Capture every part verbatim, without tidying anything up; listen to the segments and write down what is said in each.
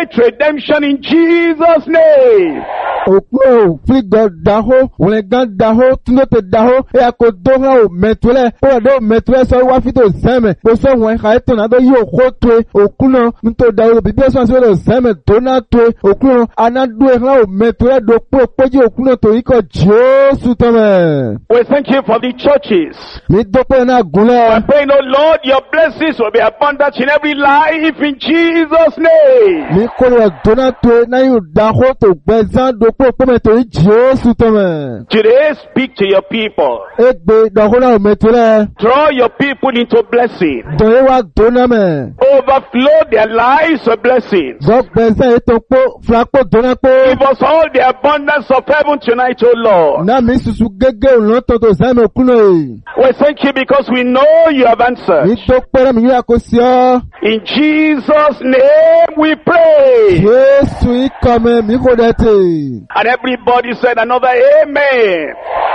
redemption in Jesus' name. Oklo fligo daho, ulegan daho, tunote daho, e akodoha o metwele, o ado metwele so wafito zeme, o so wen khaeto na do yo khotwe, okuno mto daho bibi so so do zeme dona twe, okuno anadu e o metwele do po poji okuno to iko Jesu tome. We thank you for the churches. Mi dopo na gule. I'm praying, oh Lord, your blessings will be abundant in every life in Jesus' name. Mi kore dona twe na yu daho to bezan do po po meto Jesu tome. Today, speak to your people. Egbe daho na metwele. Draw your people into blessing. Doewa dona me. Overflow their lives with blessings. Zok bezan eto po flakpo dona po. Give us all the abundance of heaven tonight, oh Lord. Na mi susu gege ulonto to zame okuno e. We thank you because we know you have answered. Mi dokpere mi yakosio. In Jesus' name we pray. Jesu ikome mi kodete. And everybody said another amen.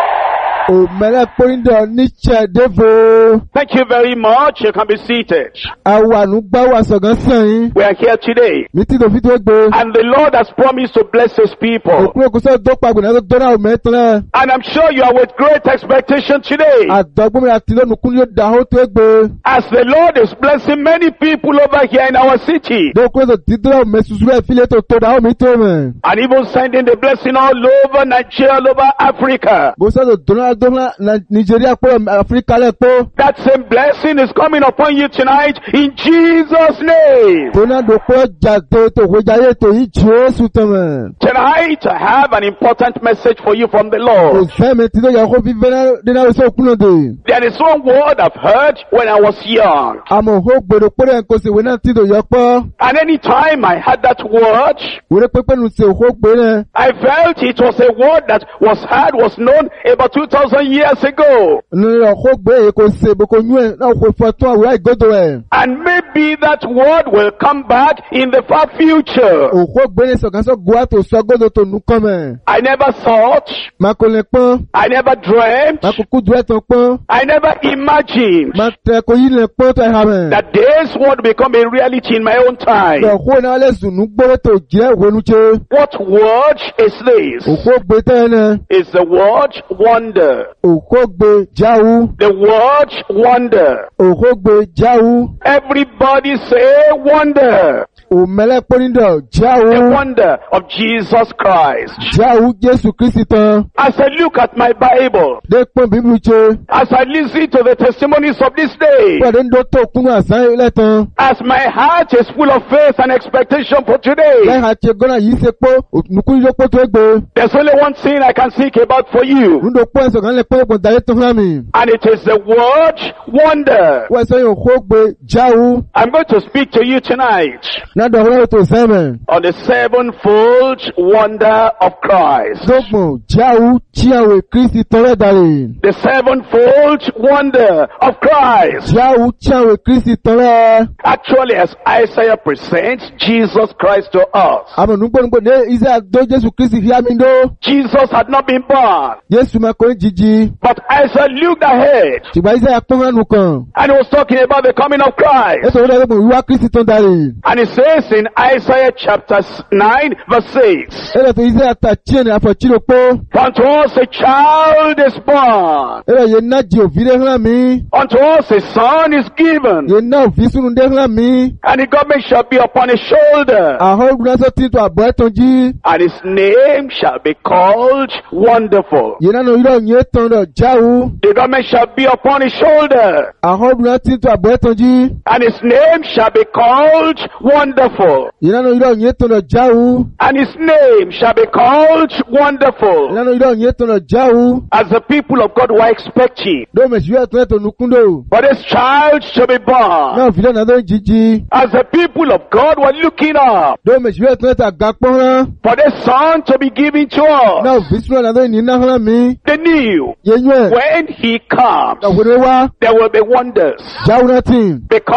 O mele porindo niche devo. Thank you very much. You can be seated. Awa nugba wa sogan sin. We are here today. Mi ti do fito egbe. And the Lord has promised to bless his people. Okuro kuso dokpa gbe na do dona o metre. And I'm sure you are with great expectation today. Adogbo mi ati lo nukun yo da ho to egbe. As the Lord is blessing many people over here in our city. Do kuro so didra o mesusu e file to to da ho mi to me. And even sending the blessing all over Nigeria, all over Africa. Bo so do dona dona Nigeria po Africa le po. That same blessing is coming upon you tonight in Jesus' name. Dona do po jade to hojaye to yi Jesu tome. Tonight I have an important message for you from the Lord. O se me ti do ya ko bi vena de na so kuno de. There is one word I've heard when I was young. Amo ho gbero pore nko se we na ti do yo po. And any time I had that word, We re pepe nu se ho gbere. I felt it was a word that was heard, was known about two thousand years ago. Nu ho gbe ko se bo ko nu na ko fo to awa igodo e. And maybe that word will come back in the far future. O ho gbere so kan so gwa to so godo to nu come. I never thought, Ma ko le pon. I never dreamt, Ma ko ku du eton pon. I never imagined Ma tre ko yi le pon to ha me. that this word become a reality in my own time. Do ho na le sunu gbere to je wonu che. What word is this? O ho gbe te ne. Is the word wonder. O ho gbe jawu. The word wonder. O ho gbe jawu. Everybody say wonder. O mele porindo The jawu. wonder of Jesus Christ. Jawu Jesu Kristi tan. As I look at my Bible, De pon Bible che. as I listen to the testimonies of this day, Pade ndo to kunu asan ile tan. as my heart is full of faith and expectation for today, Le ha che gona yi se po. Nukun yo po to egbe. there's only one thing I can think about for you, Ndo po enso kan le po po daye to fla mi. and it is the word wonder. Wa so yo ho gbe jawu. I'm going to speak to you tonight Na do ho to seven. on the sevenfold wonder of Christ. Dogmo jawu chiawe Kristi tore dare. The sevenfold wonder of Christ. Jawu chiawe Kristi tore. Actually, as Isaiah presents Jesus Christ to us, Amo nugbo nugbo ne Isa do Jesu Kristi fi ami ndo. Jesus had not been born, Jesu ma ko jiji. but Isaiah looked ahead, Ṣùgbọ́n Isa ya pọ́n ránù kan. and he was talking about the coming of Christ. Ètò ìwé ẹgbẹ̀rún ìwá Kristi tó ń darí. And it says in Isaiah chapter nine verse six, Ẹ̀rọ tó Isa ta chiẹ̀ ní àfọ̀chírò pọ́. unto us a child is born, Ẹ̀rọ yẹn náà jì òfin dé hàn mí. unto us a son is given, Yẹn náà òfin súnú dé hàn mí. and the government shall be upon his shoulder, Àhọ́ ìgbìnàṣọ́ tí tó àbọ̀ ẹ̀tàn jí. and his name shall be called Wonderful. Yẹn náà ìrọ̀ yẹn tán rọ̀ jáwó. The government shall be upon his shoulder, Àhọ́ ìgbìnàṣọ́ tí tó àbọ̀ ẹ̀tàn jí. and his name shall be called Wonderful. Yẹn náà ìrọ̀ yẹn tán rọ̀ jáwó. And his name shall be called Wonderful. Yẹn náà ìrọ̀ yẹn tán rọ̀ jáwó. As the people of God were expecting Dómẹ̀sì yóò tán ẹ̀tàn nukúndò. for this child to be born, Náà òfin náà ló ń jíjí. as the people of God were looking up Dómẹ̀sì yóò tán ẹ̀tàn àgàpọ́nrán. for this son to be given to Náà us, òfin súnú náà ló ń ní náà hàn mí. they knew Yẹn yẹn. when he comes, Náà òfin wá. there will be wonders, Jáwó náà tì. because his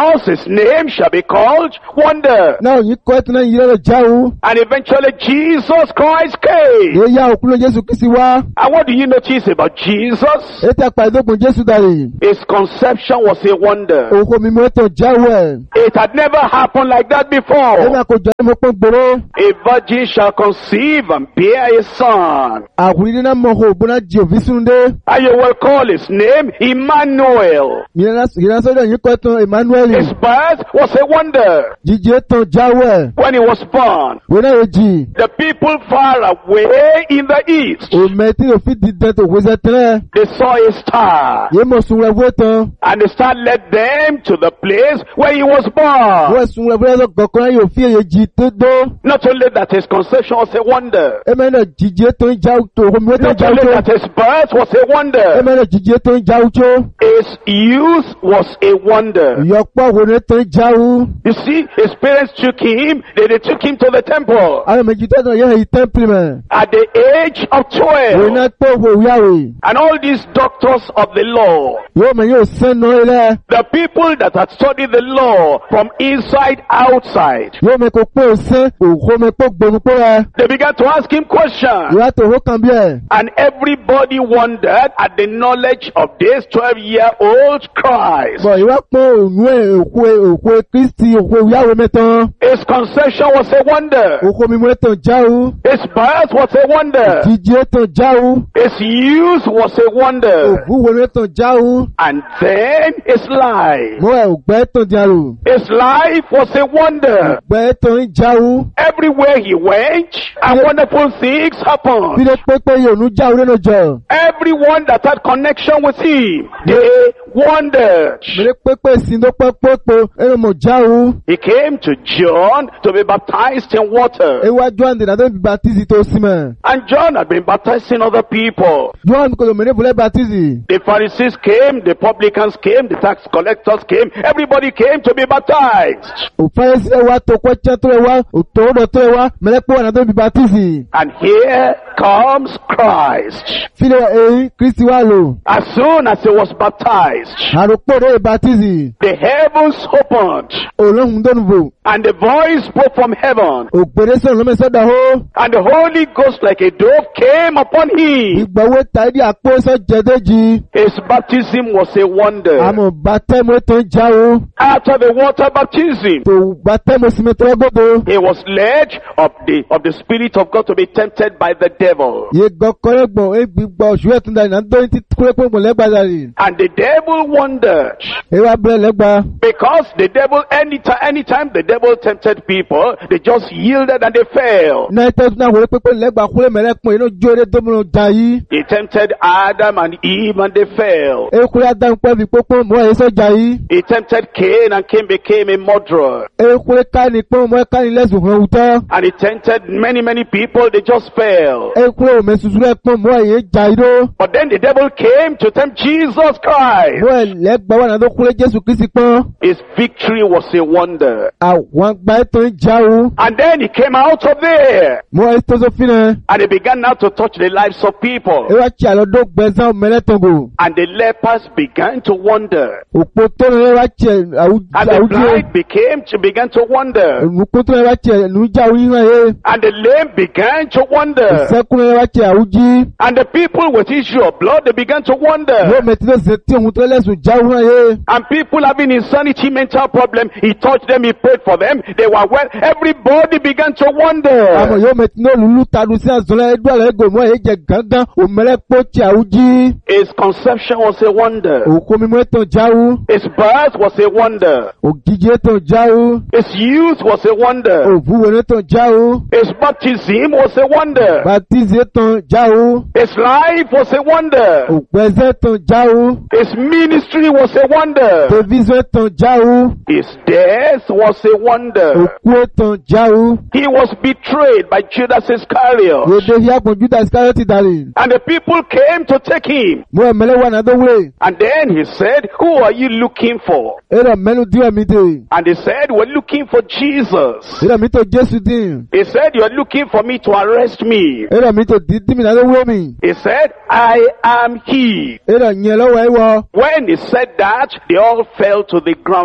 name shall be called Wonder. náà yìí kọ́ ẹ̀tún náà yìí lọ́rọ̀ jáwó. And eventually Jesus Christ came. èyí yá òkú ló Jésù Kristi wá. And what do you notice about Jesus? ètò àpàdédógún Jésù dàrí. His conception was a wonder. òkú mi mú ètò jáwó ẹ̀. It had never happened like that èmi before. àkójọ ẹni mo pọ́n gbòòrò. A virgin shall conceive and bear a son. àkùnrin náà mọ̀ ọ́ bọ́nà jì òfin súnde. And you will call his name Emmanuel. ìrìnàṣọ́jọ́ yìí kọ́ ẹ̀tún Emmanuel. His birth was a wonder. jíjí ètò jáwó ẹ̀. When he was born, wọ́n náà yóò jì. the people far away in the east, òmẹ tí òfin dídẹ tó wíṣẹ tẹ́lẹ̀. they saw a star. yìí mọ̀ sùn rẹ̀ fún ètò. And the star led them to the place where he was born. wọ́n sùn rẹ̀ fún ètò kọ̀ọ̀kan yóò fi èyí jì tó dó. Not only that his conception was a wonder. ẹ̀mẹ́ náà jíjí ètò ń jáwó tó. òkú mi ètò Not jáwó only tó. that his birth was a wonder. ẹ̀mẹ́ náà jíjí ètò ń jáwó tó. His youth was a wonder. ìyọ̀pọ̀ òkú ètò ń jáwó. You see, his parents took him, they, they took him to the temple àwọn méjì tẹ́tọ̀ yẹ́ èyí tẹ́ḿpìlì mẹ́. at the age of òun twelve. náà tó òkú ìyáwó. And all these doctors of the law, yóò mẹ́ yóò sẹ́nu ilẹ̀. the people that had studied the law from inside outside, yóò mẹ́ kó pé òsín òkú mẹ́ kó gbòmù pé rẹ̀. they began to ask him questions. ìwà tó òkú kan bí ẹ̀. And everybody wondered at the knowledge of this twelve-year-old Christ. bọ̀ ìwà pọ̀ òun ẹ̀ òkú òkú Kristi òkú ìyáwó mẹ́tàn. His conception was a wonder. òkú mi mú ètò jáwó. His birth was a wonder. jíjí ètò jáwó. His youth was a wonder. òkú wo ètò jáwó. And then his life. mọ́ ẹ̀ ògbẹ́ ètò jáwó. His life was a wonder. ògbẹ́ ètò ń jáwó. Everywhere he went, and wonderful things bí happened. ló pé pé yòónú jáwó nínú jọ. Everyone that had connection with him, they wondered. mẹ́rẹ́ pé pé sin ló pẹ́ pé pé ẹnu mọ̀ jáwó. He came to John to be baptized in water. Ewa John did not be baptized to Simon. And John had been baptizing other people. John ko mene bule baptized. The Pharisees came, the publicans came, the tax collectors came, everybody came to be baptized. O Pharisee ewa to kwa chato ewa, o to do to ewa, mele po na do be baptized. And here comes Christ. File e Kristi wa lo. As soon as he was baptized, Harupo de baptized. the heavens opened, Olohun do nubo. and the voice spoke from heaven, O pere so lo me so da ho. and the Holy Ghost like a dove came upon him. Igbawe taidi apo so jedeji. His baptism was a wonder. Amo batemo to jawo. After the water baptism, To batemo simetre godo. he was led of the of the Spirit of God to be tempted by the devil. Ye gokore gbon e gbigbo osu etun da na do ti kure pe mo legba dari. And the devil wondered, Ewa bre legba. because the devil, anytime, anytime the devil tempted people, they just yielded and they fell. Na ite na wo pe pe legba kure mere pon ino jore do mo jayi. He tempted Adam and Eve and they fell. E kure adam pe bi popo mo e so jayi. He tempted Cain and Cain became a murderer. E kure ka ni pon mo ka ni lesu han uta. And he tempted many, many people, they just fell. E kure o me susu le pon mo e jayi do. But then the devil came to tempt Jesus Christ. Mo e legba wa na do kure Jesu Kristi pon. His victory was a wonder. Àwọn gba eto n jawo. And then he came out of there. Mo e to so fina. And he began now to touch the lives of people. E wa chi alo do gbezan mele tongo. And the lepers began to wonder. Opo to le wa chi awu And the awu blind became to began to wonder. Nuko to le wa chi nu jawo yin ye. And the lame began to wonder. Sekun le wa chi awuji. And the people with issue of blood, they began to Yo wonder. me ti do se ti ohun to le su jawo ye. And people having insanity, mental problem, he touched them, he prayed for them, they were well. Everybody began to Amo wonder. yo me ti no lulu tadu si azole edu ale go mo e je gangan o mele po chi awuji. His conception was a wonder. Oko mi mo eto jawo. His birth was a wonder. Ogije eto jawo. His youth was a wonder. Obuwe eto jawo. His baptism was a wonder. Baptize eto jawo. His life was a wonder. Òpèsè tó jáwó. His ministry was a wonder. Tẹ̀vísọ̀ tó jáwó. His death was a wonder. Òkú tó jáwó. He was betrayed by Judas Iscariot. Yèdè fi àpò Judas Iscariot dàrí. And the people came to take him. Mo ẹ̀mẹ́lẹ́ wà náà tó wé. And then he said, who are you looking for? Èrò mẹ́nu díẹ̀ mi dé. And they said, we're looking for Jesus. Èrò mi tó Jésù dín. He said, you're looking for me to arrest me. Èrò mi tó dídí mi náà tó wé mi. He said, I am he. Èrò yẹn lọ́wọ́ ẹ wọ. When he said that, they all fell to the ground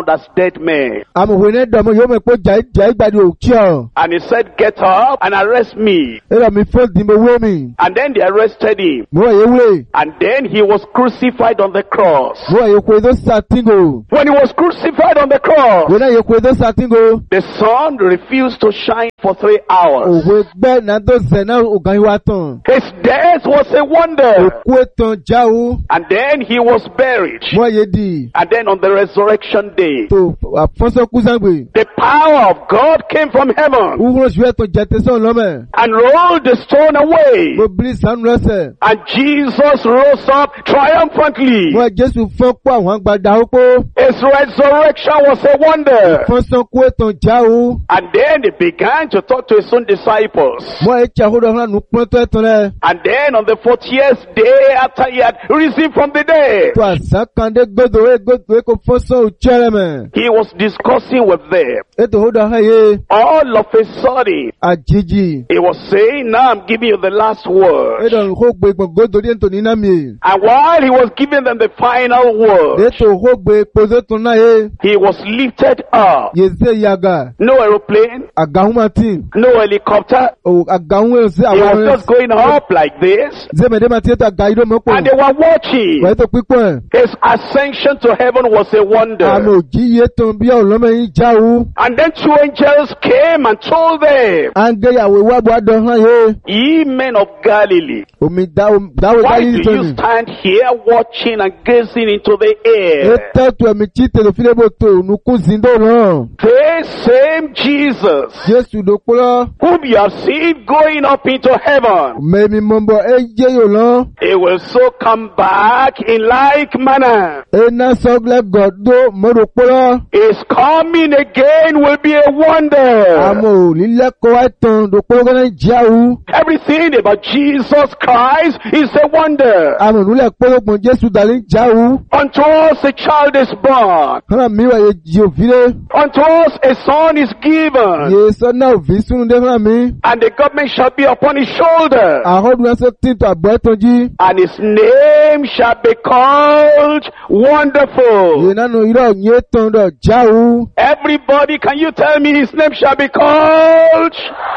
found as dead men. Àmọ̀ ní dọ̀mọ̀ yóò mọ̀ pé jàì jàì gbàdí òkí ọ̀. And he said, get up and arrest me. Ẹ̀rọ mi fún ìdìbò wé mi. And then they arrested him. Mo wà yé wúlé. And then he was crucified on the cross. Mo wà yé kó edó sàtìngò. When he was crucified on the cross, Mo náà yé kó edó sàtìngò. the sun refused to shine for three hours. Òwe gbẹ́ náà tó zẹ̀ náà ògàn ìwà tán. His death was a wonder. Òkú ètò jáwó. And then he was buried. Mo wà yé di. And then on the resurrection day, Tó àfọ́nsọ́ kú sàngbè. the power of God came from heaven Wúwo ṣùgbọ́n ètò jẹ̀tẹ̀ sọ̀rọ̀ lọ́mẹ̀. and rolled the stone away. Mo bírí sànú lọ́sẹ̀. And Jesus rose up triumphantly. Mo wà Jésù fọ́n pọ̀ àwọn àgbàdà ó pọ̀. His resurrection was a wonder. Fọ́nsọ́ kú ètò jáwó. And then he began to talk to his own disciples. Mo wà yé tí àhódọ̀ hàn nù pọ́ntọ́ ẹ̀tọ́ rẹ̀. And then on the fortieth day after he had risen from the dead, Tó àṣà kan dé gbódò é gbódò é kò fọ́nsọ́ òjẹ́rẹ̀ mẹ́. he was discussing with them. Ètò àhódọ̀ hàn yé. All of a sudden, Àjíjì. he was saying, now I'm giving you the last word. Ètò òhó gbé gbọ̀ngbódò ní ètò nínú mi. And while he was giving them the final word, Ètò òhó gbé pòzó tó náà yé. he was lifted up. Yèsè yàgà. No aeroplane, Àgàhùn máa tì. no helicopter. Àgàhùn èsì He àwọn was just going up like this. Zèmèdè máa ti ètò àgà ìdó mọ́pọ̀. And they were watching. Wà ètò pípọ̀ ẹ̀. His ascension to heaven was a Àmì wonder. òjì yé tán bí ọ̀lọ́mọ yín jáwó. And then two angels came and told them, Àǹgẹ̀yàwó ìwádìí àdán hàn yé. ye men of Galilee, Omi dáwó dáwó why dáyé do you tóni. stand here watching and gazing into the air? Ètò ẹ̀tù ẹ̀mí tí tèlè fílẹ̀ bò tó nùkú zindó náà. This same Jesus, Jésù dòkúrọ̀. whom you have seen going up into heaven, Mẹ̀mí mọ̀mbọ̀ ẹ yé yò lọ. he will so come back in like manner. Ena sọ́gbẹ́ gọ̀dọ̀ mọ̀dòkúrọ̀. His coming again will be a wonder. Àmọ̀ òlílẹ̀kọ̀ ẹ̀tàn dòkúrọ̀ gánà jáwó. Everything about Jesus Christ is a wonder. Àmọ̀ òlílẹ̀ kpọ́lọ́gbọ̀n Jésù dàlí jáwó. Unto us a child is born. Hànà mi wà yé jì òfìlẹ̀. Unto us a son is given. Yé sọ́nà òfin súnú dé hànà mi. And the government shall be upon his shoulder. Àhọ́dún ẹsẹ̀ tìǹtà àbọ̀ ẹ̀tàn jí. And his name shall be called Wonderful. Yé nánú irọ́ yé tán dọ̀ jáwó. Everybody, can you tell me his name shall be called?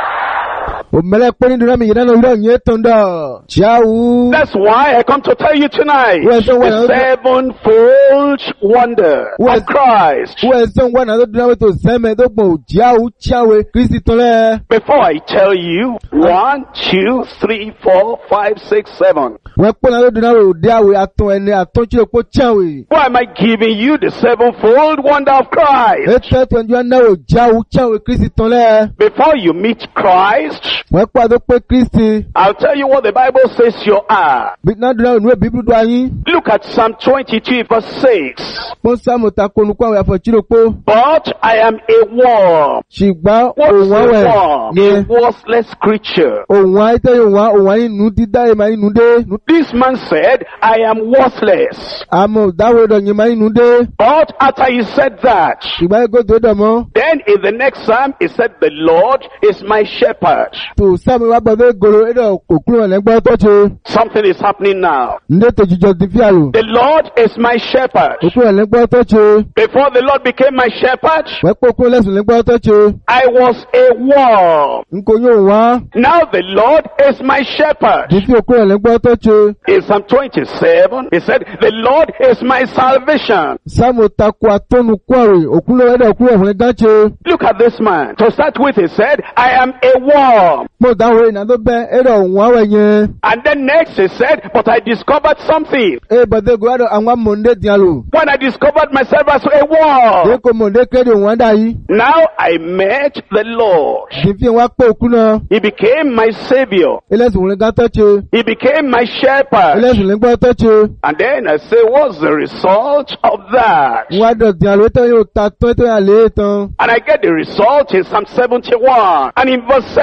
Òmẹ́lẹ̀ pé nínú mi yé nánú irọ́ yé tán dọ̀ jáwó. That's why I come to tell you tonight. Well, so what- The sevenfold wonder Well- of Christ. Wọ́n ẹ̀sẹ̀ ń wá náà tó dúnà wẹ́tò sẹ́mẹ̀ tó gbọ̀n jáwó jáwé Kristi tán lẹ̀. Before I tell you, one, two, three, four, five, six, seven. Wọ́n pọ̀ náà tó dúnà wẹ́ òde àwẹ̀ àtọ̀ ẹni àtọ̀ tí ó pọ̀ jáwé. Why am I giving you the sevenfold wonder of Christ? Ètò ẹ̀tọ́ ẹ̀jú náà wò jáwó jáwé Kristi tán lẹ̀. Before you meet Christ, Wọ́n pọ̀ àdó pé Kristi. I'll tell you what the Bible says you are. Bí náà dúnà wò nú bíbélì dùn ayín. Look at Psalm twenty-two verse six. Pọ́n sáàmù ta konukú àwọn àfọ̀tsílò pọ̀. But I am a worm. Ṣùgbọ́n What's òun a àwẹ̀ worm? ni A worthless creature. òun àìtẹ́ òun à- òun àìnú dídá ẹ̀ máa inú dé. This man said, I am worthless. Àmọ̀ dáwọ̀ ẹ̀dọ̀ yẹn máa inú dé. But after he said that, Ṣùgbọ́n ẹgbẹ́ tó dọ̀ mọ́. then in the next psalm, he said, the Lord is my shepherd. Tò sáàmù wá gbọ́dọ̀ gòrò ẹ̀dọ̀ òkúrò ẹ̀lẹ́gbẹ́ tó ṣe. Something is happening now. Ndé tó jíjọ ti fi àlò. The Lord is my shepherd. Òkúrò ẹ̀lẹ́gbẹ́ tó ṣe. Before the Lord became my shepherd, Wọ́n pọ̀ òkúrò lẹ́sùn ẹ̀lẹ́gbẹ́ tó ṣe. I was a worm. N kò yóò wá. Now the Lord is my shepherd. Ní fi òkúrò ẹ̀lẹ́gbẹ́ tó ṣe. In Psalm twenty-seven, he said, the Lord is my salvation. Sáàmù takò àtọ́nu kú àwẹ̀ òkúrò ẹ̀dọ̀ òkúrò ẹ̀fọn ẹ̀gá ṣe. Look at this man. To start with, he said, I am a worm. Mo dáwọ̀ ìnà tó bẹ́ ẹ̀dọ̀ òun àwẹ̀ yẹn. And then next he said, but I discovered something. Ẹ bàtẹ́ gòrò àwọn mọ̀ndé dín àlò. When I discovered myself as a worm, Èkó mọ̀ndé kéde òun àdá yìí. now I met the Lord. Ní fi wá pé òkú náà. He became my savior. Ẹlẹ́sùn òun ẹ̀gá tó ṣe. He became my shepherd. Ẹlẹ́sùn ẹ̀gbẹ́ tó ṣe. And then I say, what's the result of that? Wọ́n á dọ̀ dín àlò tó yóò ta tán tó yà lé tán. And I get the result in Psalm seventy-one and in verse seven.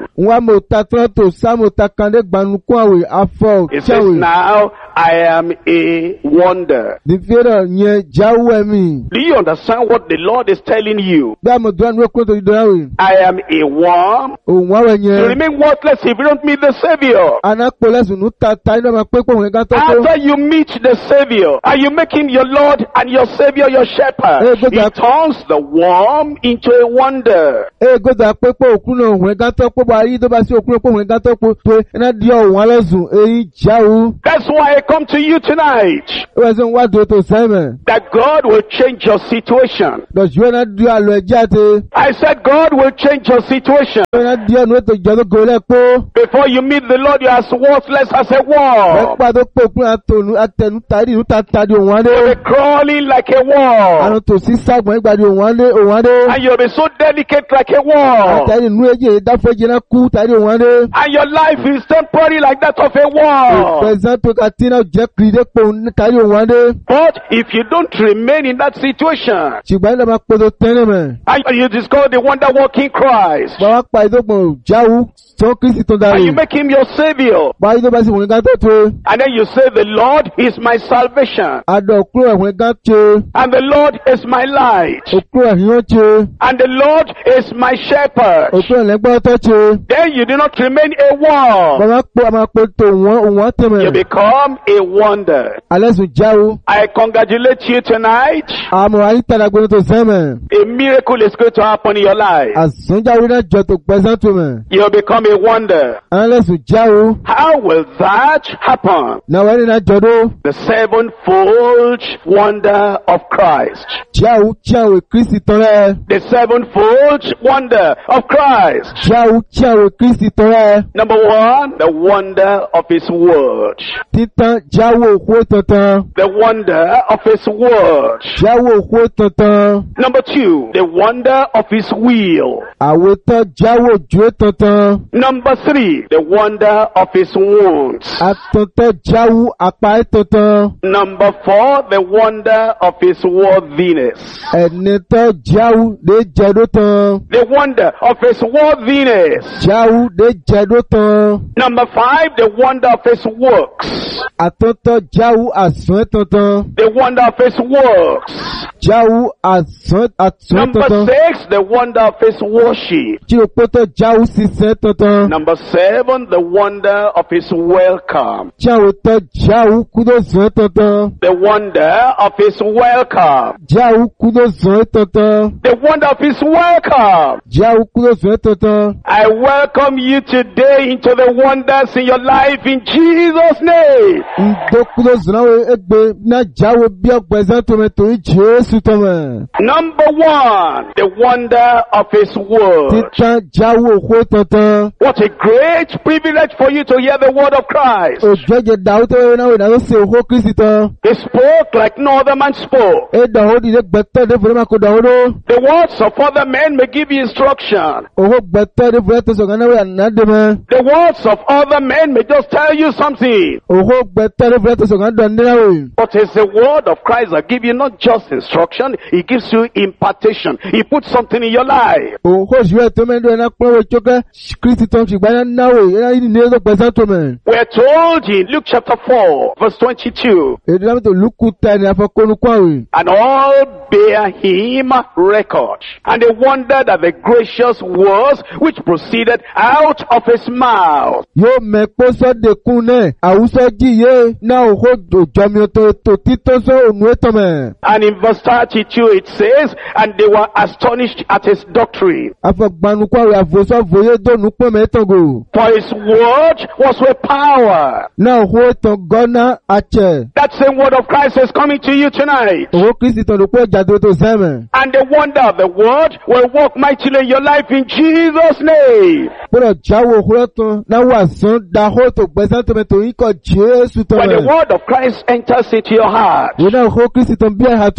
Wa mo ta tán tó sá mo ta kan dé gbanukun àwẹ̀ afọ It says, ṣàwẹ̀. now I am a wonder. Ní fẹ́rẹ̀ yẹn jáwé mi. Do you understand what the Lord is telling you? Bí a mọ̀ dúró ní okun tó di dọ́là wẹ̀. I am a worm. Òun àwẹ̀ You yẹn. remain worthless if you don't meet the Savior. Anakpo lẹ́sùn ní ta ta iná máa pé pé òun ẹ̀gá tó tó. After you meet the Savior and you make him your Lord and your Savior your shepherd, Hey, good he luck. turns the worm into a wonder. Ee gbọ́dọ̀ pé pé òkú náà òun ẹ̀gá tó pé bọ̀ ayé tó bá sí òkú náà pé òun ẹ̀gá tó pé tó iná di òun alẹ́sùn èyí jáwó. That's why I come to you tonight, Ó wá sí wá dúró tó sẹ́mẹ̀. that God will change your situation. Lọ́sùn iná di àlọ́ ẹ̀jẹ̀ àti. I said God will change your situation. Iná di ọ̀nà ètò ìjọ tó gòlẹ̀ pé. Before you meet the Lord, you are as worthless as a worm. Ẹ̀pá tó pé òkú náà tònú àtẹnu tàdí ìlú tàdí òun adé. You'll be crawling like a worm. Àrùn tòsí sàgbọ̀n ìgbàdí òun adé òun adé. And you'll be so delicate like a worm. Àtàrí inú èjì ìdáfẹ́jì náà kú tàdí òun adé. And your life is temporary like that of a worm. Pẹ̀sán tó ka tí náà jẹ́ kìrìdé pò tàdí òun adé. But if you don't remain in that situation, Ṣùgbọ́n ìlànà pẹ̀lú tẹ́lẹ̀ mẹ́. and you discover the wonder working Christ, Bàbá pa ìdógbòn jáwó tó Kristi tó and darí. you make him your Savior, Bàbá ìdó bá sì wọ̀nyí gán tó tó. and then you say, the Lord is my salvation, Àdó òkúrò ẹ̀wọ̀n gán tó. and the Lord is my light, Òkúrò ẹ̀yán tó. and the Lord is my shepherd, Òkúrò ẹ̀lẹ́gbọ́ tó tó. then you do not remain a worm. Bàbá pọ̀ àmà pọ̀ tó wọ́n òun You àtẹ̀mẹ̀. become a wonder. Alẹ́sùn jáwó. I congratulate you tonight. Àmọ̀ àyíntàdà gbọ́dọ̀ tó sẹ́mẹ̀. A miracle is going to happen in your life. Àsúnjáwó náà jọ tó pẹ̀sán tó mẹ̀. You'll become a wonder. Alẹ́sùn jáwó. How will that happen? Náà wẹ́n ní náà jọdó. The sevenfold wonder of Christ. Jáwó jáwó Kristi tọ́rẹ́. The sevenfold wonder of Christ. Jáwó jáwó Kristi tọ́rẹ́. Number one, the wonder of His Word. Títán jáwó òkú tantan. The wonder of His Word. Jáwó òkú tantan. Number two, the wonder of His will. Àwòtán jáwó òjò tantan. Number three, the wonder of His wounds. Àtọ̀tán jáwó apá tantan. Number four, the wonder of His worthiness. Ẹni tán jáwó lè jẹ́dó tán. The wonder of His worthiness. Jáwó lè jẹ́dó tán. Number five, the wonder of His works. Àtọ̀tán jáwó àsán tantan. The wonder of His works. Jáwó àsán àsán Number tantan. six, the wonder of His worship. Tí o pọ́tọ́ jáwó sísẹ́ tantan. Number seven, the wonder of His welcome. Tí àwòtán jáwó kúdó zán tantan. The wonder of His welcome. Jáwó kúdó zán tantan. The wonder of His welcome. Jáwó kúdó zán tantan. I welcome you today into the wonders in your life in Jesus' name. Ndo kúdó zán àwọn ẹgbẹ́ náà jáwó bí ọgbẹ̀sán tó mẹ́ torí Jésù tó mẹ́. Number one, the wonder of His word. Títán jáwó òkú tantan. What a great privilege for you to hear the word of Christ. Òjòjè dàwó tó yẹ náà wò náà ṣe òkú Kristi tán. He spoke like no other man spoke. Ẹ dàwó dìde gbẹ̀tọ́ dé fúnra máa kó dàwó dó. The words of other men may give you instruction. Òkú gbẹ̀tọ́ dé fúnra tó sọ̀kan náà wò àná dé mẹ́. The words of other men may just tell you something. Òkú gbẹ̀tọ́ dé fúnra tó sọ̀kan dọ̀ ní náà wò. But it's the word of Christ that give you not just instruction, He gives you impartation. He puts something in your life. Òkú òṣìwẹ̀ tó mẹ́ ndó ẹ̀ náà pọ́nwó tsókẹ́ Kristi tán ṣùgbọ́n ẹ̀ náà wò ẹ̀ náà yìí ní ẹ̀ gbẹ̀sán tó mẹ́. We're told in Luke chapter four, verse twenty-two, Èdè náà tó lùkù tẹ̀ ní afọ́kọ́nù kwáwé. and all bear him record, and they wondered at the gracious words which proceeded out of his mouth. Yóò mẹ́ kó sọ́dẹ̀kùn náà àwùsọ jíye náà òkú òjọ́mi tó tó títọ́ sọ ònú ètò mẹ́. And in verse thirty-two it says, and they were astonished at his doctrine, Afọ̀gbanu kwáwé àfòsọ́ fòye dónú pọ̀ mẹ́tọ̀gò. for his word was with power. Náà òkú ètò gọ́nà àtsẹ̀. That same word of Christ is coming to you tonight. Òkú Kristi tán ló pọ̀ jáde tó sẹ́mẹ̀. And the wonder of the word will work mightily in your life in Jesus' name. Gbọ́dọ̀ jáwó òkúrọ̀ tán náà wà sán dahó tó gbẹ̀sán tó mẹ́tò ikọ̀ Jésù tán When the mẹ́. word of Christ enters into your heart, Wọ́n náà òkú Kristi tán bí ẹ̀ha tó mẹ́.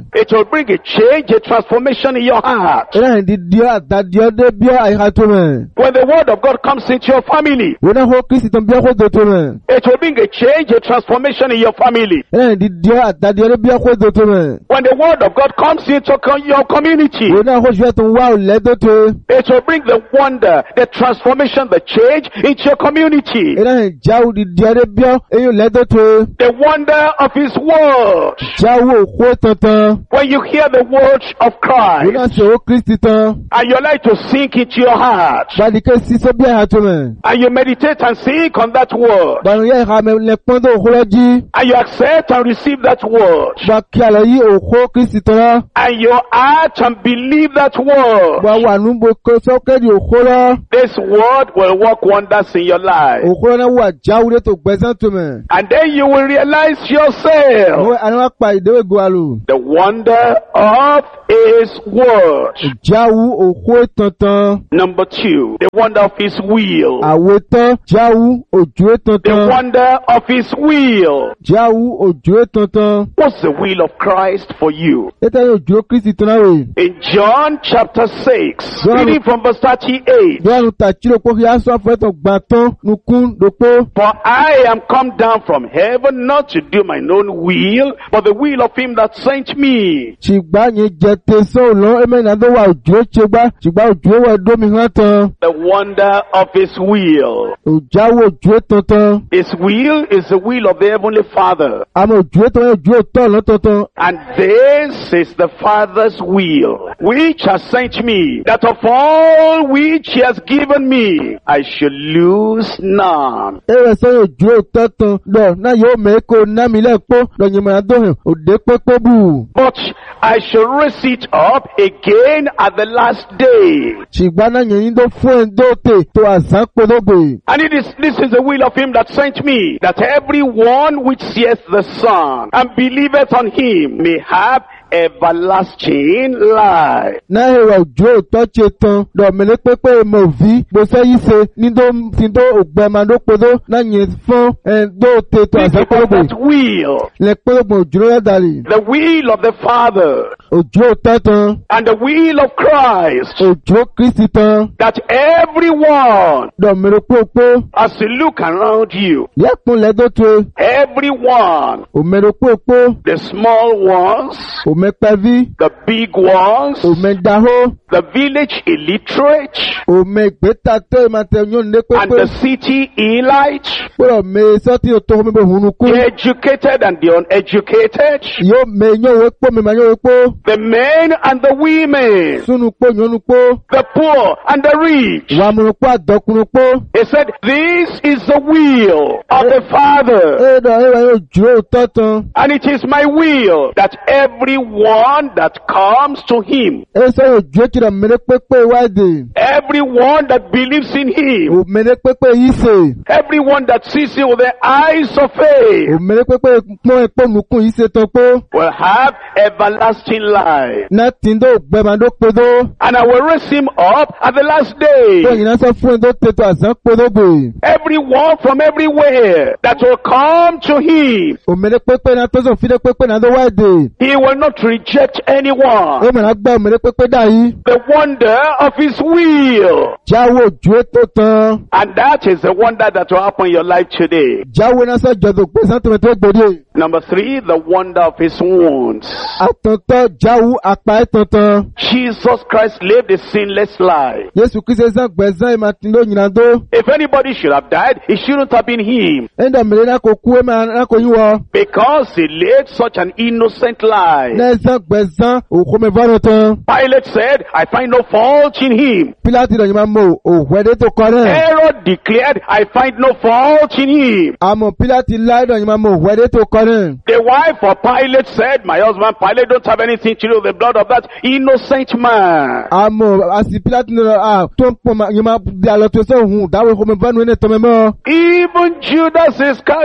It will bring a change, a transformation in your heart. Ela ndi dio adadio de bio aihatome. When the word of God comes into your family, Wena ho Kristo tombia ho dotome. it will bring a change, a transformation in your family. Ela ndi dio adadio de bio ho dotome. When the word of God comes into co- your community, Wena ho jwa ton wa le doto. it will bring the wonder, the transformation, the change into your community. Ela jawu di dio de bio eyo le doto. The wonder of His word. Jawu ho tonton. When you hear the words of Wena Christ, se o Kristo ton. and you like to sink into your heart, Ba di ke siso bia hatome. and you meditate and think on that word, Ba ye ha me le pondo ho loji. and you accept and receive that word, Ba ki ala yi o ho Kristo ton. and you act and believe that word, Ba wa nu bo ko so ke di o ho lo. this word will work wonders in your life. O ho na wa jawu de to gbesan tome. And then you will realize yourself Owe anwa pa idewe gwalu. the wonder of His word. Jawu okwo tantan. Number two, the wonder of His will. Awetan jawu ojo The tantan. wonder of His will. Jawu ojo tantan. What's the will of Christ for you? Eta yo ojo Kristi tonawe. In John chapter six, John- reading from verse thirty-eight. Doanu tachiro ko ya so afeto gbatan nukun dopo. For I am come down from heaven not to do mine own will, but the will of Him that sent me. Chigba yen je teso lo eme na do wa ojo chegba. Chigba ojo wa do mi han tan. The wonder of His will. O jawu ojo tantan. His will is the will of the Heavenly Father. Amo ojo tan ojo tan lo tantan. And this is the Father's will, which has sent me, that of all which He has given me, I should lose none. Ewe so ojo tantan lo na yo me ko na mi le po lo yin ma do hen o de pepe bu. But I shall raise it up again at the last day. Chigba na yin do fun do te to azan podogbe. And it is, this is the will of Him that sent me, that everyone which seeth the Son and believeth on Him may have everlasting life. Na hewa ojo to chetan do mele pepe mo vi bo se yi se ni do tin do ogbe ma do podo na yin fun en do te to Think azan about podogbe. that will, Le podogbe ojo ya dali. the will of the Father Ojo tantan. and the will of Christ, Ojo Kristi tan. that everyone, Do mele popo. as you look around you, Yakun le do to. everyone, O mele popo. the small ones, O me pavi. the big ones, O me daho. the village illiterate, O me gbeta to ma te nyon ne and the pepe. city elite, Poro me soti o to me be hunuku. the educated and the uneducated, Yo me nyo we po me ma nyo we po. the men and the women, Sunu po nyonu po. the poor and the rich. Wa mu po adokunu po. He said, this is the will of the Father. E do e wa yo jo totan. And it is my will that everyone that comes to Him, E so yo jo ti da mele pepe wa de. everyone that believes in Him, O mele pepe yi se. everyone that sees Him with the eyes of faith, O mele pepe pon e po nukun yi se to po. will have everlasting life. Na tin do gbe ma do podo. And I will raise him up at the last Po day. yin na so fun do te to azan podogbe. Everyone from everywhere that will come to Him, O mele pepe na to so fi de pepe na do wa de. He will not reject anyone. E ma na gba o mele pepe da yi. The wonder of His will. Jawo jo totan. And that is the wonder that will happen in your life today. Jawo na so jodo pe san to me to gbode. Number three, the wonder of His wounds. Atontan jawu apa e tontan. Jesus Christ lived a sinless life. Yesu Kristo san gbezan e ma tin do nyina do. If anybody should have died, it shouldn't have been Him, Enda mele na ko ku e ma na ko yin wo. because He lived such an innocent life. Na san gbezan o ko me varo tan. Pilate said, I find no fault in Him. Pilati do yin ma mo o wede to kore. Herod declared, I find no fault in Him. Amo Pilati lai do yin ma mo wede to kore. The wife of Pilate said, my husband Pilate don't have anything to do with the blood of that innocent man. Amo asi Pilati no a to po ma yin ma di alo to so hun dawo ko me vanu ne to me mo. Even Judas Iscariot said,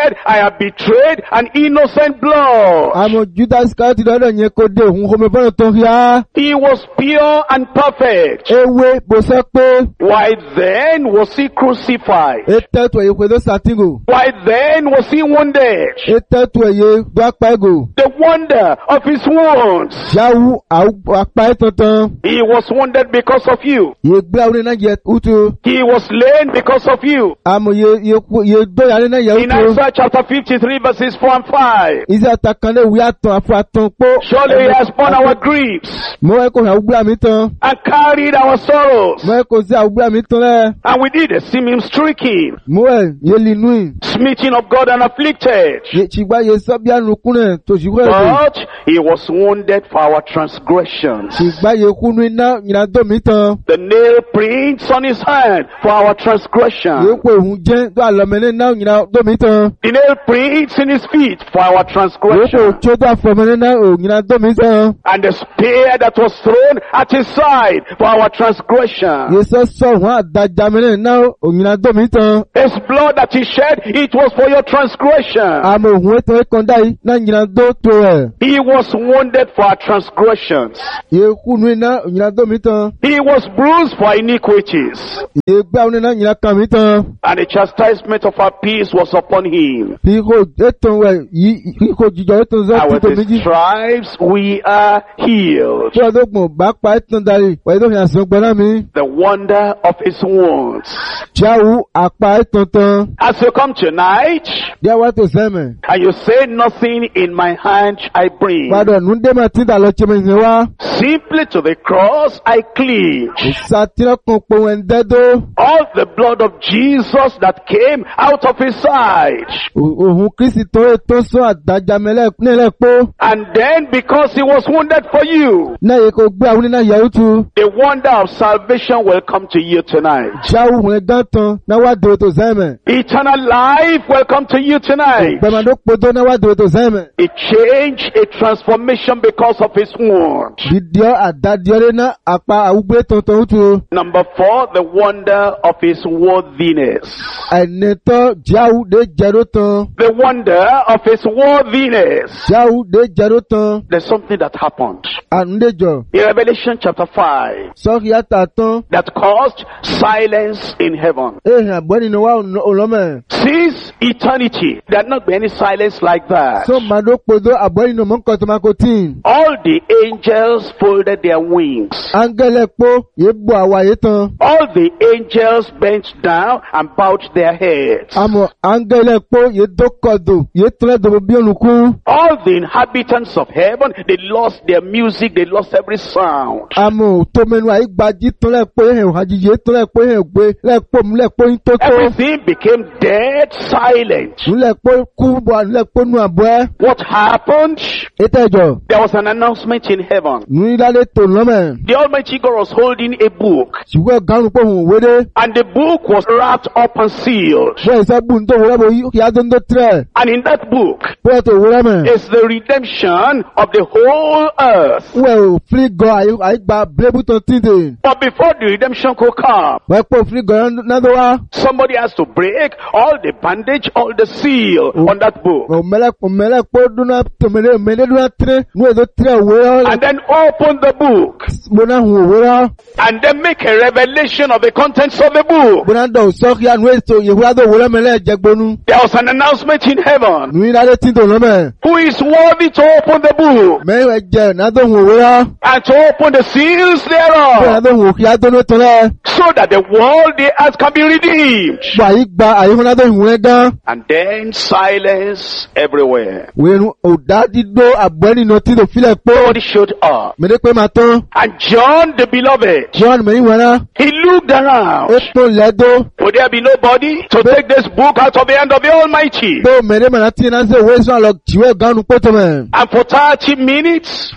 said, I have betrayed an innocent blood. Àmọ́ Judas Iscariot lọ́dọ̀ yẹn kò dé òun kò mọ̀ bọ́lá tó ń yá. He was pure and perfect. Ewé bó sọ pé. Why then was he crucified? Ètẹ́tù ẹ̀yẹ pẹ̀lú sàtìngò. Why then was he wounded? Ètẹ́tù ẹ̀yẹ gbápá ẹ̀gò. The wonder of his wounds. Ṣáwú àpá ẹ̀ tuntun. He was wounded because of you. Yè gbé àwọn ènìyàn yẹ utu. He was slain because of you. Àmọ́ yè yè dóyè àwọn ènìyàn yẹ In utu. Isaiah chapter fifty-three verses four and five. Iṣẹ́ àtàkànlé ìwé àtàn àfọ àtàn pó. Surely he has borne our griefs Mo ẹ kò hàn àwùgbé àmì tán. and carried our sorrows. Mo ẹ kò sí àwùgbé àmì tán lẹ́. And we did esteem him stricken, Mo ẹ yé linú ì. smitten of God and afflicted. Yè tìgbà yè sọ́bí ànukúnẹ̀ tó sì wẹ̀ dé. But he was wounded for our transgressions. Tìgbà yè kúnú iná ìyìnà dòmí tán. The nail prints on his hand for our Yè transgression. kò òhun jẹ́ tó àlọ́mẹ́lẹ́ náà ìyìnà dòmí tán. The nail prints in his feet for our Yè kò transgression. tó tó àfọ̀mẹ́lẹ́ náà ìyìnà dòmí tán. And the spear that was thrown at his side for our transgression. Yè sọ sọ̀hún àdájàmẹ́lẹ́ náà ìyìnà dòmí tán. His blood that he shed, it was for your transgression. Àmọ́ òhun ètò ẹ̀kọ́ndá yìí náà ìyìnà dó tó ẹ̀. He was wounded for our transgressions. Yè kúnú iná ìyìnà dòmí tán. He was bruised for iniquities. Yè gbé àwọn iná ìyìnà kàn mí tán. And the chastisement of our peace was upon him. Bí kò ètò ẹ̀ yìí kò jíjọ ètò zọ́ And with títò his méjì. stripes we are healed. Tí ọdún gbọ̀n bá pa ètò darí, wọ́n yóò fi àṣọ gbọ́ná mi. The wonder of his wounds. Jáwú àpá ètò tán. As you come tonight, Bí a wá tó sẹ́mẹ̀. and you say, nothing in my hand I bring. Padà nù dé máa tí dà lọ tí mo ń wá. Simply to the cross I cling. Ìsàtìrọ̀ kan pò wẹ̀ ń dẹ́dọ́. All the blood of Jesus that came out of his side. Òhun Kristi tó ètò sọ àdájàmẹ́lẹ̀ nílẹ̀ pó. And then because he was wounded for you, Náà yẹ kó gbé àwọn oníná yẹ̀rú tu. the wonder of salvation will come to you tonight. Jáwú wẹ̀ gán tán náà wá dòwò tó sẹ́mẹ̀. Eternal life will come to you tonight. Gbẹ̀mọ̀dó podó náà wá dòwò tó sẹ́mẹ̀. A change, a transformation because of his wound. Dídíọ́ àdádíọ́lé náà àpá àwùgbé tuntun tu. Number four, the wonder of his worthiness. Ẹ̀nìtọ́ jáwú dé jẹ́rú tán. The wonder of his worthiness. Jáwú dé jẹ́rú tán. There's something that happened Ànúdéjọ. in Revelation chapter five Sọ́kì yàtà tán. that caused silence in heaven. Èèyàn àgbọ̀ nínú wa òlọ́mẹ̀. Since eternity, there had not been any silence like that. Sọ màdó podó àbọ̀ nínú mọ́ńkọ̀ tó máa kó tí. All the angels folded their wings. Áńgẹ́lẹ̀ pó yé bu àwa yé tán. All the angels bent down and bowed their heads. Àmọ́ áńgẹ́lẹ̀ pó yé dókọ̀dò yé tẹ́lẹ̀ dòbò bí olùkú. All the inhabitants of heaven, they lost their music, they lost every sound. Àmọ́ tó mẹ́nu àyígbájí tán lẹ̀ pé èèyàn àjíjé tán lẹ̀ pé èèyàn gbé lẹ̀ pò mú lẹ̀ pé ń tó tó. Everything became dead silent. Nú lẹ̀ pé kú bọ̀ lẹ̀ pé nú àbọ̀ ẹ́. What happened? Ètò ẹ̀jọ̀. There was an announcement in heaven. Nú ìdálé tó lọ́mẹ̀. The Almighty God was holding a book, Ṣùgbọ́n gánú pé òun wéré. and the book was wrapped up and sealed. Bẹ́ẹ̀ ìṣẹ́gun tó wúrẹ́ bò yá tó ń tó tirẹ̀. And in that book Bẹ́ẹ̀ tó wúrẹ́ mẹ́. is the redemption of the whole earth. Wẹ̀ ò fili gọ àyígbá bílébù tó tìǹtì. But before the redemption could come, Wẹ̀ pò fili gọ náà tó wá. somebody has to break all the bandage, all the seal on that book, Òmẹ́lẹ̀ òmẹ́lẹ̀ pọ̀ dúnà tòmẹ́lẹ̀ òmẹ́lẹ̀ dúnà tirẹ̀ nú èdè tirẹ̀ wúrẹ́. and then open the book, Bọ́nà hùn wúrẹ́. and then make a revelation of the contents of the book. Bọ́nà dọ̀ sọ́kì ànú ètò ìwúrẹ́ tó wúrẹ́ mẹ́lẹ̀ jẹgbónú. There was an announcement in heaven. Nú ìdálé tìǹtì lọ́mẹ̀. Who is worthy to open the book Mẹ́wẹ̀ jẹ náà tó hùn wúrẹ́. and to open the seals Bọ́nà thereof, tó hùn kí á tó ní tọ́lẹ̀. so that the world, the earth can be redeemed? Bọ̀ àyígbá àyíkúnná tó hùn wúrẹ́ gán. And then silence everywhere. Wẹ̀rù òdádídó àbọ̀ nínú tí tó filẹ̀ pọ̀. Nobody showed up. Mẹ́lẹ́ pé máa tán. And John the beloved, John mẹ́rin wẹ̀rẹ́. he looked around. Ó pọ̀ lẹ́dọ́. Would there be nobody to take this book out of the hand of the Almighty? Tó mẹ́rin mẹ́rin tí iná ṣe wéṣọ́ àlọ́ jìwé gánú pọ̀tọ́ mẹ́. And for thirty minutes, complete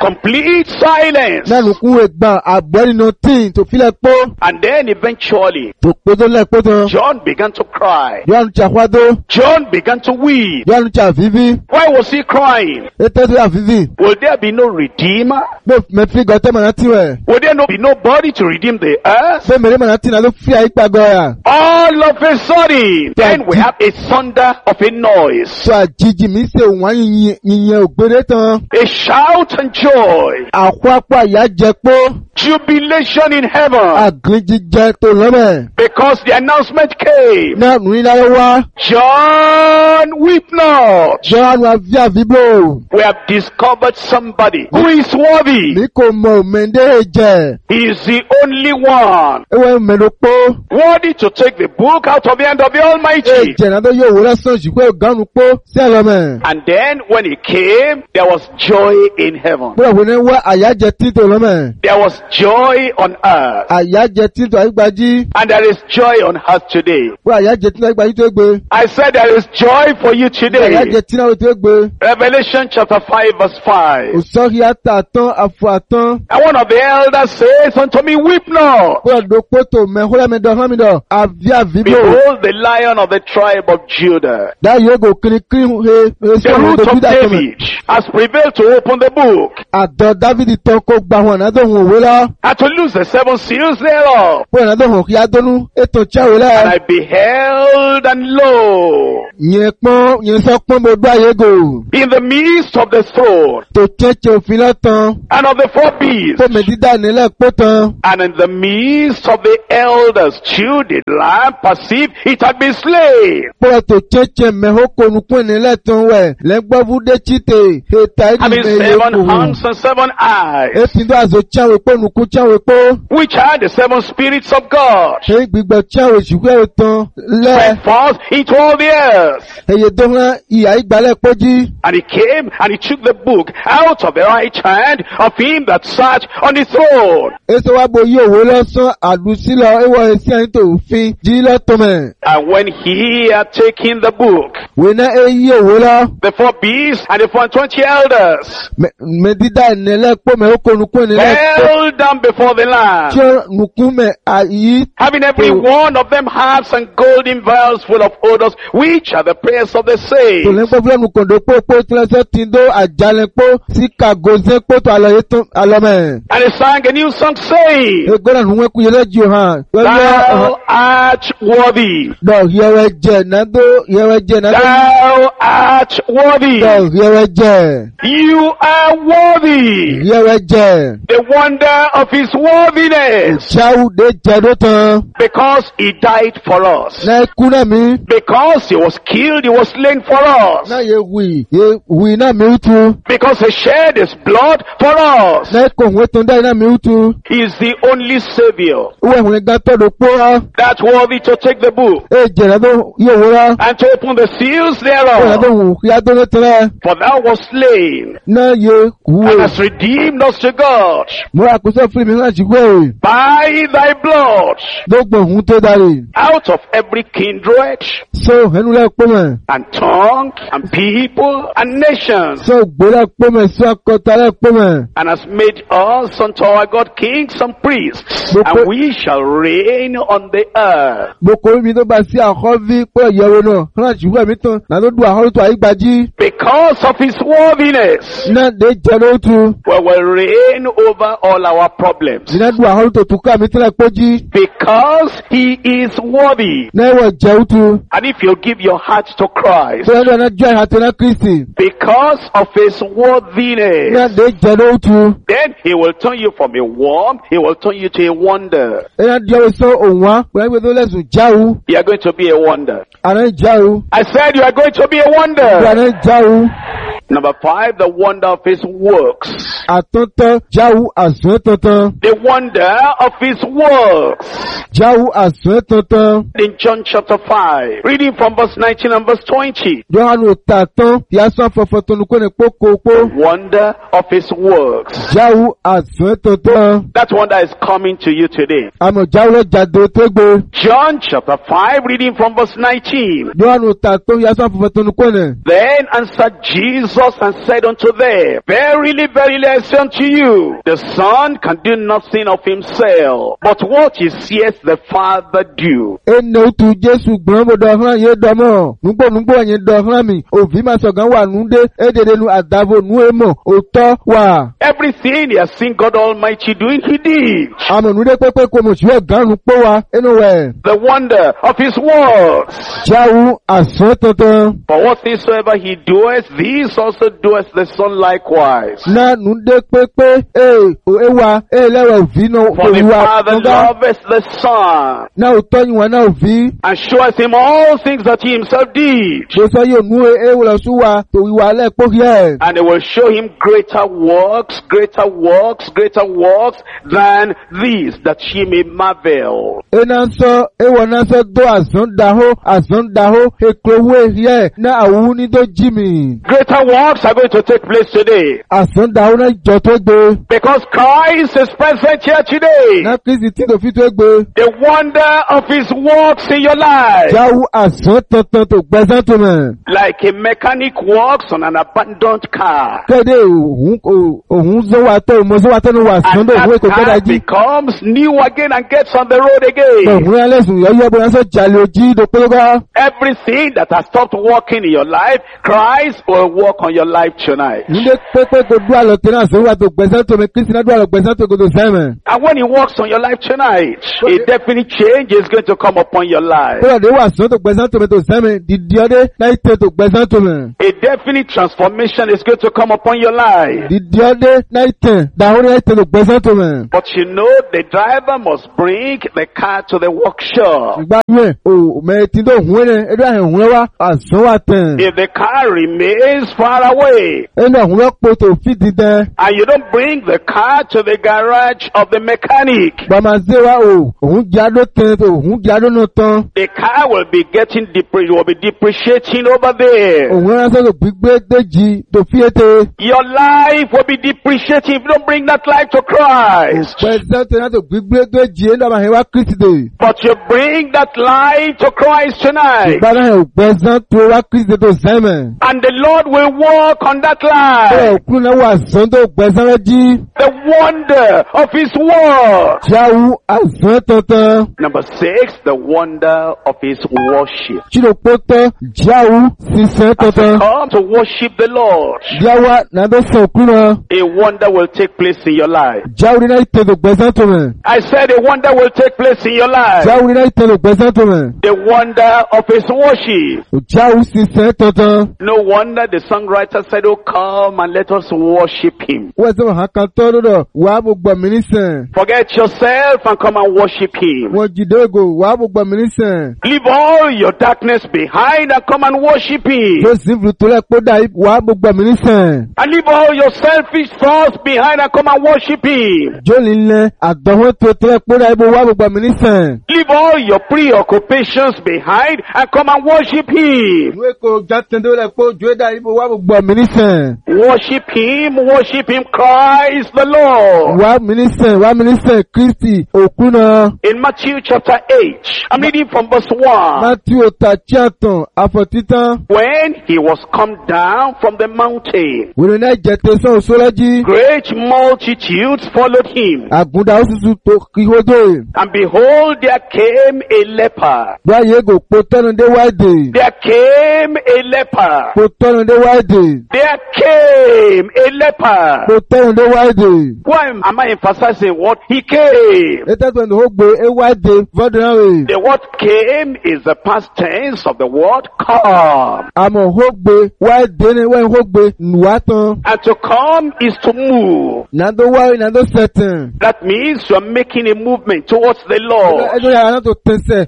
complete silence. Nẹ́nu kún ẹgbà àgbọ̀ nínú tíì tó filẹ̀ pọ́. And then eventually, Tó kpótó lẹ̀ kpótó. John began to cry. Yọ̀nu tsa kwádó. John began to weep. Yọ̀nu tsa àfífí. Why was he crying? Ètò sí àfífí. Will there be no redeemer? Bó mẹ́fí gọ́tẹ́ mọ̀nà tiwẹ̀. Will there no be nobody to redeem the earth? Bó mẹ́rẹ́ mọ̀nà tì náà ló fi àyípa gọ́ ya. All of a sudden, then we have a thunder of a noise, Tó àjíjì mi ṣe wọ́n yìnyín yìnyín ògbéré tán. a shout and joy, Àkọ́pọ̀ àyà jẹ pé jubilation in heaven, àgbéjíjẹ tó lọ́mẹ̀. because the announcement came. Náà nù ní láyé wá. John, weep not. Jọ́hánu àfi àfíbò. We have discovered somebody who is worthy. Mi kò mọ òmèndé jẹ. He is the only one Ewé mẹ́lò pọ́. worthy to take the book out of the hand of the Almighty. Èjẹ̀ náà tó yóò wò lọ́sàn ṣùgbọ́n ìgánu pọ́ sí àlọ́mẹ̀. And then when he came, there was joy in heaven. Bọ́lá wo ni wá àyájẹ títò lọ́mẹ̀. There was joy on earth. Àyájẹ títò àyígbájí. And there is joy on earth today. Bọ́lá àyájẹ títò àyígbájí tó gbé. I said there is joy for you today. Àyájẹ títò tó gbé. Revelation chapter five verse five. Òsọ́rí àtà àtán àfọ̀ àtán. And one of the elders says unto me, weep not. Bọ́lá dòpó tó mẹ́hólẹ́mẹ́dọ̀ hámídọ̀. Àbí àbíbò. Behold the lion of the tribe of Judah, Dá yóò gò kirikiri he. the root of David, has prevailed to open the book Àdọ̀ Dávidi tán kó gba wọn náà tó hùn òwe lọ. and to loose the seven seals thereof. Bọ́lá náà tó hùn kí á dónú. Ètò cháwé And lẹ́. I beheld, and lo, Yẹn pọ́n yẹn sọ pọ́n mo gbá yé gò. in the midst of the throne Tó tẹ́tẹ́ òfin lọ́tàn. and of the four beasts, Tó mẹ́dídá nílẹ̀ pọ́ tán. and in the midst of the elders, stood the lamb, perceived it had been slain. Bọ́lá tó tẹ́tẹ́ mẹ́hó konukun nílẹ̀ tán wẹ̀. Lẹ́gbọ́búdé chite. Ètà Having ìdílé yẹ seven kò. hands and seven eyes, Èsì tó àzọ cháwé pọ́ nukú cháwé pọ́. which are the seven spirits of God, Ṣé gbígbọ́ cháwé ṣùgbọ́n tán lẹ́. went forth into all the earth. Èyí tó hán ìyá ìgbàlẹ̀ pọ́jí. And he came and he took the book out of the right hand of him that sat on the throne. Èso wa bo yí òwe lọ́sán àdùsílọ̀ ewọ́ ẹsẹ̀ ẹni tó fi jí lọ́tọ̀mẹ̀. And when he had taken the book, Wèná e yí òwe lọ. the four beasts and the four and twenty elders Mẹ́dídá ìnẹ̀lẹ̀ pọ́ mẹ́ ó konukun nílẹ̀ pọ́. fell down before the Tí Lamb, ó nùkún mẹ́ àyí. having every one of them harps and golden vials full of odors, which are the prayers of the Tò saints. lẹ́pọ̀ fúlẹ̀ nùkọ̀dọ̀ pọ́ pọ́ tí lẹ́sẹ̀ tí ń dó àjálẹ̀ pọ́ sí kàgòzẹ́ pọ́ tó àlọ́yé tó àlọ́mẹ̀. And he sang a new song saying, Egbọ́dọ̀ nù wọ́n kú yẹlẹ́ jù hàn. Thou art worthy, Dọ̀ yẹrẹ jẹ nàdó yẹrẹ jẹ nàdó. thou art worthy, Dọ̀ yẹrẹ jẹ. you are worthy. Yẹrẹ jẹ. The wonder of his worthiness, Ìjáwó de jẹ́dó tán. because he died for us, Náà kú náà mi. because he was killed, he was slain for us, Náà yẹ wì yẹ wì náà mi tú. because he shed his blood for us. Náà kò wé tán dáì náà mi tú. He is the only Savior Wọ́n ìwọ̀n gan tọ́dọ̀ pọ́ á. that's worthy to take the book Ẹ jẹ̀rẹ̀ tó yẹ wò rá. and to open the seals Wọ́n yà tó thereof. wù kí á tó ní tẹ́lẹ̀. For thou wast slain Náà yẹ wù. and hast redeemed us to God Mo rà kó sọ fún mi náà ṣùgbọ́n èrè. by thy blood Dógbọ̀n òun tó darí. out of every kindred Sọ ẹnu lẹ́ pọ́ mẹ́. and tongue and people and nation, Sọ gbọ́dọ̀ pọ́ mẹ́ sọ akọta lẹ́ pọ́ mẹ́. and has made us unto our God kings and priests, and we shall reign on the earth. Mo kò mi tó bá sí àkọ́bí pọ̀ yẹ̀wò náà. Náà ṣùgbọ́n mi tán. Náà tó du àhọ́rù tó àyígbájí. Because of his worthiness, Náà dé jẹ́ ló tu. we will reign over all our problems. Náà du àhọ́rù tó tukọ̀ àmì tẹ́lẹ̀ pọ́jí. Because he is worthy. Náà wọ̀ jẹ́ tu. And if you give your heart to Christ, Sọ ẹnu jọ ìhàtọ̀ náà Kristi. because of his Náà worthiness, dé jẹ́ ló tu. then he will turn you from a worm, he will turn you to a wonder. Ẹ̀yà di ọ̀rọ̀ sọ òun wá. Pẹ̀lú ẹgbẹ́ tó lẹ́sùn jáwó. You are going to be a wonder. Àná jáwó. I said you are going to be a wonder. Àná jáwó. Number five, the wonder of his works. Àtúntọ́ jáwó àsùn tuntun. The wonder of his works. Jáwó àsùn tuntun. In John chapter five, reading from verse nineteen and verse twenty. Jọ́hánù tàtán. Yásán fọ̀fọ̀ tó nukú ní pókópó. Wonder of his works. Jáwó àsùn tuntun. That wonder is coming to you today. Àmọ̀ jáwó lọ jáde tó gbé. John chapter five, reading from verse nineteen. Jọ́hánù tàtán. Yásán fọ̀fọ̀ tó nukú ní. Then answered Jesus Jesus and said unto them, Verily, verily, I say unto you, the Son can do nothing of himself, but what he seeth the Father do. Eno tu Jesu gbọ́n mo dọ̀hán yé dọ́mọ̀. Nùgbò nùgbò yẹn dọ̀hán mi. Òfin máa sọ̀gán wà nùdé. Édèdè nu àdàbò nù èmọ̀. Òtọ́ wà. Everything he has seen God Almighty doing, he did. Àmọ̀ nùdé pépé kò mọ̀ ṣùgbọ́n gánù pọ̀ wá. Inú wẹ̀. The wonder of his works. Jáwú àsán tuntun. For what things soever he doeth, these also doeth the Son likewise. Na nùdé pépé ee ewa ee lẹ́wọ̀ òfin náà For the òwúwa. Father loveth the Son, Náà òtọ́ yìí wọn náà òfin. and showeth him all things that he himself did. Mo sọ yóò nú ewu lọ sí wa tó ìwà alẹ́ pọ̀ yẹ. And he will show him greater works, greater works, greater works than these, that ye may marvel. Ena sọ ewọ náà sọ dó àsán dahó àsán dahó ekòwé yẹ náà àwù ní tó jí mi. Greater works are going to take place today. Àsán dahó náà jọ tó gbé. Because Christ is present here today. Náà Kristi tí tó fi tó gbé. The wonder of his works in your life. Jáwú àsán tuntun tó gbẹ́sán tó mọ̀. Like a mechanic works on an abandoned car. Kéde òhun òhun zọ́wọ́ tó mọ̀ zọ́wọ́ tó ní wà sán And tó òhun that èkó car kẹ́dà jí. becomes new again and gets on the road again. Òhun ẹlẹ́sùn yọ̀yọ́ bó yẹn sọ jàlè òjì dòpélégbá. Everything that has stopped working in your life, Christ will work on your life tonight. Nílé pépé kò dúrà lọ tẹ́lẹ̀ àsọ́wọ́ tó gbẹ́sán tó mọ̀ Kristi náà dúrà lọ gbẹ́sán tó gbọdọ̀ sẹ́mẹ̀. And when he works on your life tonight, a definite change is going to come upon your life. Bọ́lá dé wà sán tó gbẹ́sán tó mọ̀ tó sẹ́mẹ̀ dìdí ọdẹ láì tẹ́ tó gbẹ́sán tó mọ̀. A definite transformation is going to come upon your life. Dìdí ọdẹ láì tẹ́ dàwọn láì tẹ́ tó gbẹ́sán tó mọ̀. But you know the driver must bring the car to the workshop. Ìgbà yẹn o mẹ́tí tó hun ẹ̀ ẹ̀dọ́ àhẹ̀ hun ẹ̀ wá àsán wà tẹ̀. If the car remains far away Ẹnu àwọn ẹ̀pọ̀ tó fi dídẹ́. and you don't bring the car to the garage of the mechanic, Bàmà ṣe wá o òun jáde tẹ̀ tó òun jáde nù tán. the car will be getting depre- will be depreciating over there. Òun ránṣẹ́ tó gbígbé déjì tó fi ètè. Your life will be depreciating if you don't bring that life to Christ. Gbẹ̀sán tó náà tó gbígbé déjì ẹ̀ náà máa hẹ̀ wá Kristi dè. But you bring that life to Christ tonight. Ìgbà náà ò gbẹ̀sán tó wá Kristi tó sẹ́mẹ̀. And the Lord will work on that Bẹ́ẹ̀ life. òkú náà wà sán tó gbẹ̀sán rẹ̀ jí. The wonder of his work. Jáwú àsán tuntun. Number six, the wonder of his worship. Chino poto jáwú sísẹ́ As you tuntun. come to worship the Lord, Jáwá náà bẹ́ sọ òkú náà. a wonder will take place in your life. Jáwú náà ìtẹ̀lẹ̀ gbẹ̀sán tó mẹ̀. I said a wonder will take place in your life. Jáwú náà ìtẹ̀lẹ̀ gbẹ̀sán tó mẹ̀. The wonder of his worship. Jáwú sísẹ́ tuntun. No wonder the songwriter said, oh, come and let us worship him. Wọ́n sọ wọn kan tọ́ lọ́dọ̀ wàá bò gbọ̀ mí nísìn. Forget yourself and come and worship him. Wọ́n jìdé ògo wàá bò gbọ̀ mí nísìn. Leave all your darkness behind and come and worship him. Joseph Lutolẹ̀ kódà wàá bò gbọ̀ mí nísìn. And leave all your selfish thoughts behind and come and worship him. Jólì ńlẹ̀ àdánwò tó tẹ́lẹ̀ kódà ibò wàá bò gbọ̀ mí nísìn. Leave all your preoccupations behind and come and worship him. Ìwé kò jàtẹ̀ndó lẹ̀ kó jùwédà ibò wàá bò gbọ̀ mí nísìn. Worship him, worship him, Christ the Lord. Wàá mí nísìn wàá mí nísìn Kristi òkú náà. In Matthew chapter eight, I'm reading from verse one. Matthew ọ̀tà tíyàtọ̀ àfọ̀títán. When he was come down from the mountain, Wèrè náà jẹ̀tẹ̀ sọ̀ òṣòlọ́jì. great multitudes followed him. Àgùndà ó sísun tó kíhódé. And behold, there came a leper. Báyé gò po tọ́nu dé wáìdè. There came a leper. Po tọ́nu dé wáìdè. There came a leper. Po tọ́nu dé wáìdè. Why am I emphasizing what he came? Ètẹ́tọ̀ ní ó gbé é wáìdè fọ́dún náà rè. The word came is the past tense of the word come. Àmọ̀ ó gbé wáìdè ní wẹ́n ó gbé nùwá tán. And to come is to move. Nàdó wáyé nàdó sẹ̀tìn. That means you are making a movement towards the Lord. Ẹjọ́ yàrá náà tó tẹ̀sẹ̀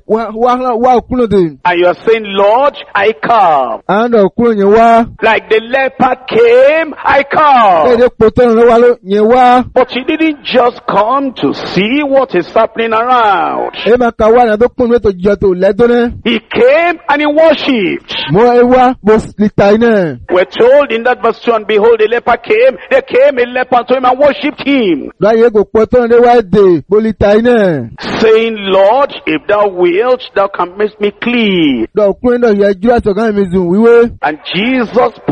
wá òkúlò dè. And you are saying, Lord, I come. Àwọn òkúlò yẹn wá. Like the leper came, I come. Èdè po tọ́nu ló wá ló yẹn wá. But he didn't just come to see what is happening around. Ẹ máa ka wá nàdó pọ̀ níwèé tó jọ tó lẹ́dọ́ náà. He came and he worshipped. Mo ẹ wá mo lìtà iná. We're told in that verse two, and behold, a leper came. There came a leper to him and worshipped him, Báyé gò po tọ́nu dé wáìdè mo lìtà iná. saying, Lord, if thou wilt, thou canst make me clean. Dọ̀ òkúlò náà yẹ jú àtọ̀gá mi zùn wíwé. And Jesus put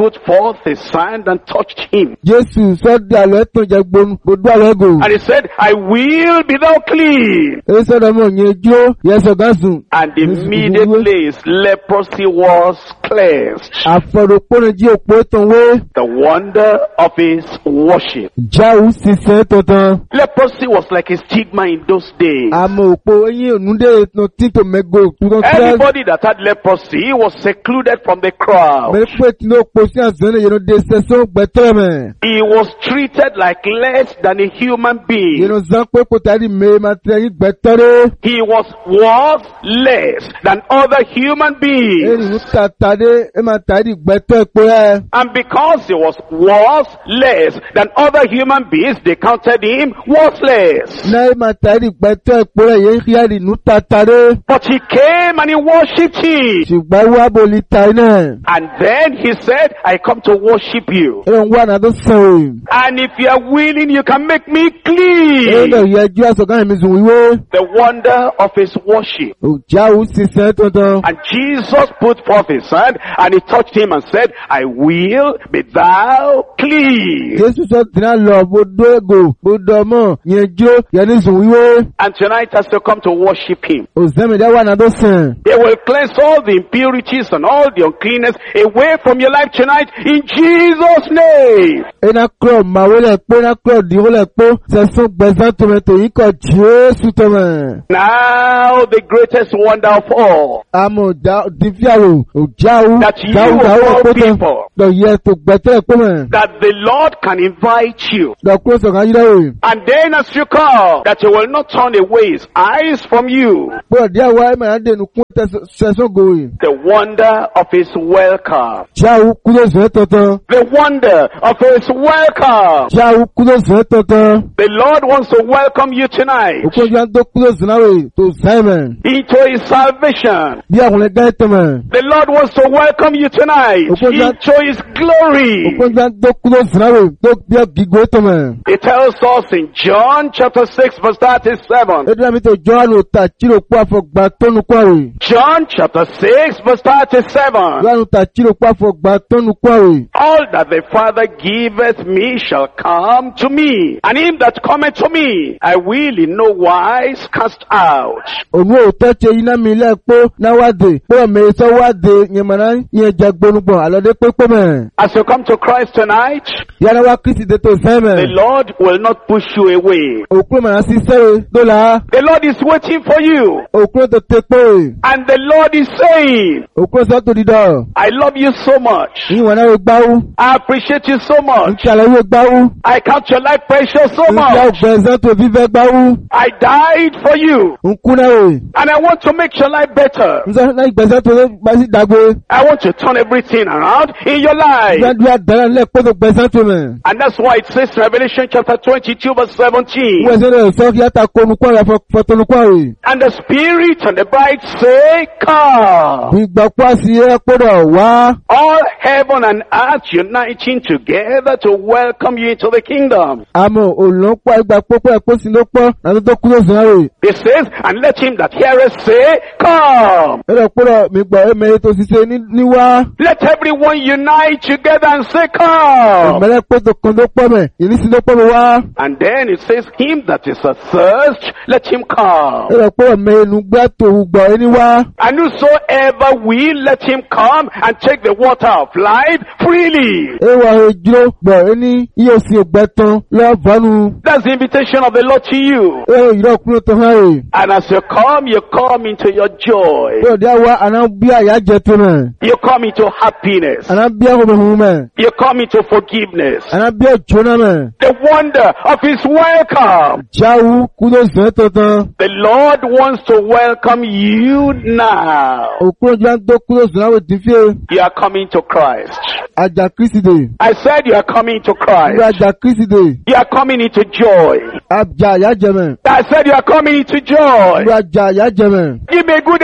put forth his hand and touched him. Jésù sọ́dọ̀ àlọ́ ẹ̀tàn jẹ gbónú, gbódú àlọ́ ẹ̀gò. And he said, I will be thou clean. Èyí sọ́dọ̀ mọ̀ yẹn jó, yẹ sọ̀gá sùn. And immediately his leprosy was cleansed. Àfọ̀rọ̀pọ̀nà jí òpó ìtàn wé. The wonder of his worship. Jáwù sísẹ́ tọ̀tàn. Leprosy was like a stigma in those days. Àmọ́ òpó eyín ònúdé ètò títò mẹ́gò. Anybody that had leprosy was secluded from the crowd. Mẹ́pẹ́ tí ó pọ̀ sí àzọ́nà yẹn ló dé sẹ́sọ́ gbẹ̀tẹ́rẹ̀mẹ̀. He was treated like less than a human being. Yẹn zan pé kò tàbí mẹ́ máa tẹ̀ yín gbẹ̀tẹ́rẹ́. He was worth less than other human beings. Ẹni ń ta tàdé ẹ máa tàbí gbẹ̀tẹ́ pé ẹ. And because he was worth less than other human beings, they counted him worthless. Náà ẹ máa tàbí gbẹ̀tẹ́ pé ẹ yẹn kí á rí inú ta tàdé. But he came and he worshipped him. Ṣùgbọ́n wá boli ta iná. And then he said, I come to worship you. Ẹ ń wá nàdó sọ̀rọ̀. And if you are willing, you can make me Ẹ clean. lọ yẹ ẹjọ́ àsọ̀gá mi sùn wíwé. The wonder of his worship. Jáwù sísẹ́ tọ̀tàn. And Jesus put forth his hand and he touched him and said, I will be thou clean. Jésù sọ dìnnà lọ bódó ègò bódó ọmọ yẹn jó yẹn ní sùn wíwé. And tonight as you come to worship him, Òzẹ́mìdá wà nàdó sàn. he will cleanse all the impurities and all the uncleanness away from your life tonight in Jesus' name. Ena kúrò màwé lẹ̀ pé ena kúrò dìwó lẹ̀ pé sẹ̀sùn gbẹ̀sán tòmẹ̀tò yìí kọ̀ Jésù tòmẹ̀. Now the greatest wonder of all, Àmọ̀ dìfíàwò òjáwó that you jáwó of jáwó all pé tán. people, Lọ yẹ tó gbẹ̀tẹ̀ pé mẹ̀. that the Lord can invite you. Lọ kúrò sọ̀kan yíra wò. And then as you come, that he will not turn away his eyes from you. Pé ọ̀dí àwa ẹ̀ máa dẹnu kún sẹ̀sùn gòwè. The wonder of his welcome. Jáwó kúrò sẹ̀ tọ̀tàn. The wonder of his welcome. Jáwó kúrò sẹ̀ tọ̀tàn. The Lord wants to welcome you tonight Òkú ọjọ́ tó kúrò sìnáwè tó sẹ́mẹ̀. into his salvation. Bí àwọn ẹgbẹ́ tẹ̀mẹ̀. The Lord wants to welcome you tonight Okay, into his glory. Òkú ọjọ́ tó kúrò sìnáwè tó bí ọ̀gígbó tẹ̀mẹ̀. It tells us in John chapter six verse thirty-seven. Ẹ̀dùn àmì tó jọ́ àlò tà chírò pọ̀ àfọ̀gbà tónú kwárì. John chapter six verse thirty-seven. Lọ́nù tà chírò pọ̀ àfọ̀gbà tónú kwárì. All that the Father giveth me shall come to me, and him that cometh to me I will in no wise cast out. Òun ò tọ́jú iná mi lẹ́ẹ̀pọ̀ náwádìí. Pé ọmọ èso wádìí yẹn mọ̀nà yẹn jẹ gbónúgbọ̀n àlọ́dé pépé mẹ́. As you come to Christ tonight, Yàrá wa Kristi dé tó the sẹ́mẹ̀. Lord will not push you away. Òkú mọ̀nà sí sẹ́wẹ̀ dọ́là. The Lord is waiting for you, Òkú tó tẹ pé. and the Lord is saying, Òkú sọ tó dídọ̀. I love you so much. Ìwọ̀n náà wọ́n gbáwó. I appreciate you so much. Ìkàlẹ̀ wọ́n gbáwó. I count your life precious so Ìkà much. ọ̀gbẹ̀nsẹ̀ tó fífẹ́ gbáwó. I died for you, Nkú náà wò. and I want to make your life better. Nsọ náà ìgbẹ̀nsẹ̀ tó bá sí dàgbé. I want to turn everything around in your life. Ìgbàdúrà dára lẹ́ẹ̀pọ̀ tó gbẹ̀nsẹ̀ tó mẹ́. And that's why it says in Revelation chapter twenty-two verse seventeen, Wọ́n ṣe lè sọ kí á ta kónú kwárì fọ́tọ́nù kwárì. and the Spirit and the bride say, come. Ìgbàpọ̀ sí ẹ gbọ́dọ̀ wá. All heaven and earth uniting together to welcome you into the kingdom. Àmọ́ òlùpọ̀ ìgbà pọ́pọ́ ẹ̀pọ̀ sí ló pọ̀ láti tó kúrò sí àwẹ̀. It says, and let him that heareth say, come. Ẹ̀rọ pọ̀rọ̀ mi gbọ́ ẹ̀mẹ́ tó ṣiṣẹ́ níwá. Let everyone unite together and say, come. Ìmọ̀lẹ́ pé tó kan ló pọ̀ mẹ́, ìrísí ló pọ̀ mẹ́ wá. And then it says, him that is athirst, let him come. Ẹ̀rọ pọ̀rọ̀ mẹ́nu gbá tòun gbọ́ ẹni wá. And whosoever will, let him come and take the water of life freely. Ẹwà ejò gbọ̀ ẹni yóò sì ògbẹ́ tán lọ́ọ̀bọ̀nù. That's the invitation of the Lord to you. Ẹ̀rọ ìrọ̀ kúrò tó hàn rè. And as you come, you come into your joy. Bẹ́ẹ̀ ọ̀dẹ́ wa àná bí àyà jẹ tó mẹ́. You come into happiness. Àná bí ẹ̀hùnmẹ̀hùn mẹ́. You come into forgiveness. Àná bí ẹ̀jọ́ náà mẹ́. The wonder of his welcome. Jáwú kúrò sẹ́ tọ̀tàn. The Lord wants to welcome you now. Òkúrò jẹ́ tó kúrò sẹ́ láwẹ̀ tí fíè. You are coming to Christ. Àjà Kristi dè. I said you are coming to Ìlú Christ. àjà Kristi dè. You are coming into joy. Àjà àyà jẹmẹ̀. I said you are coming into joy. Ìlú àjà àyà jẹmẹ̀. Give me a good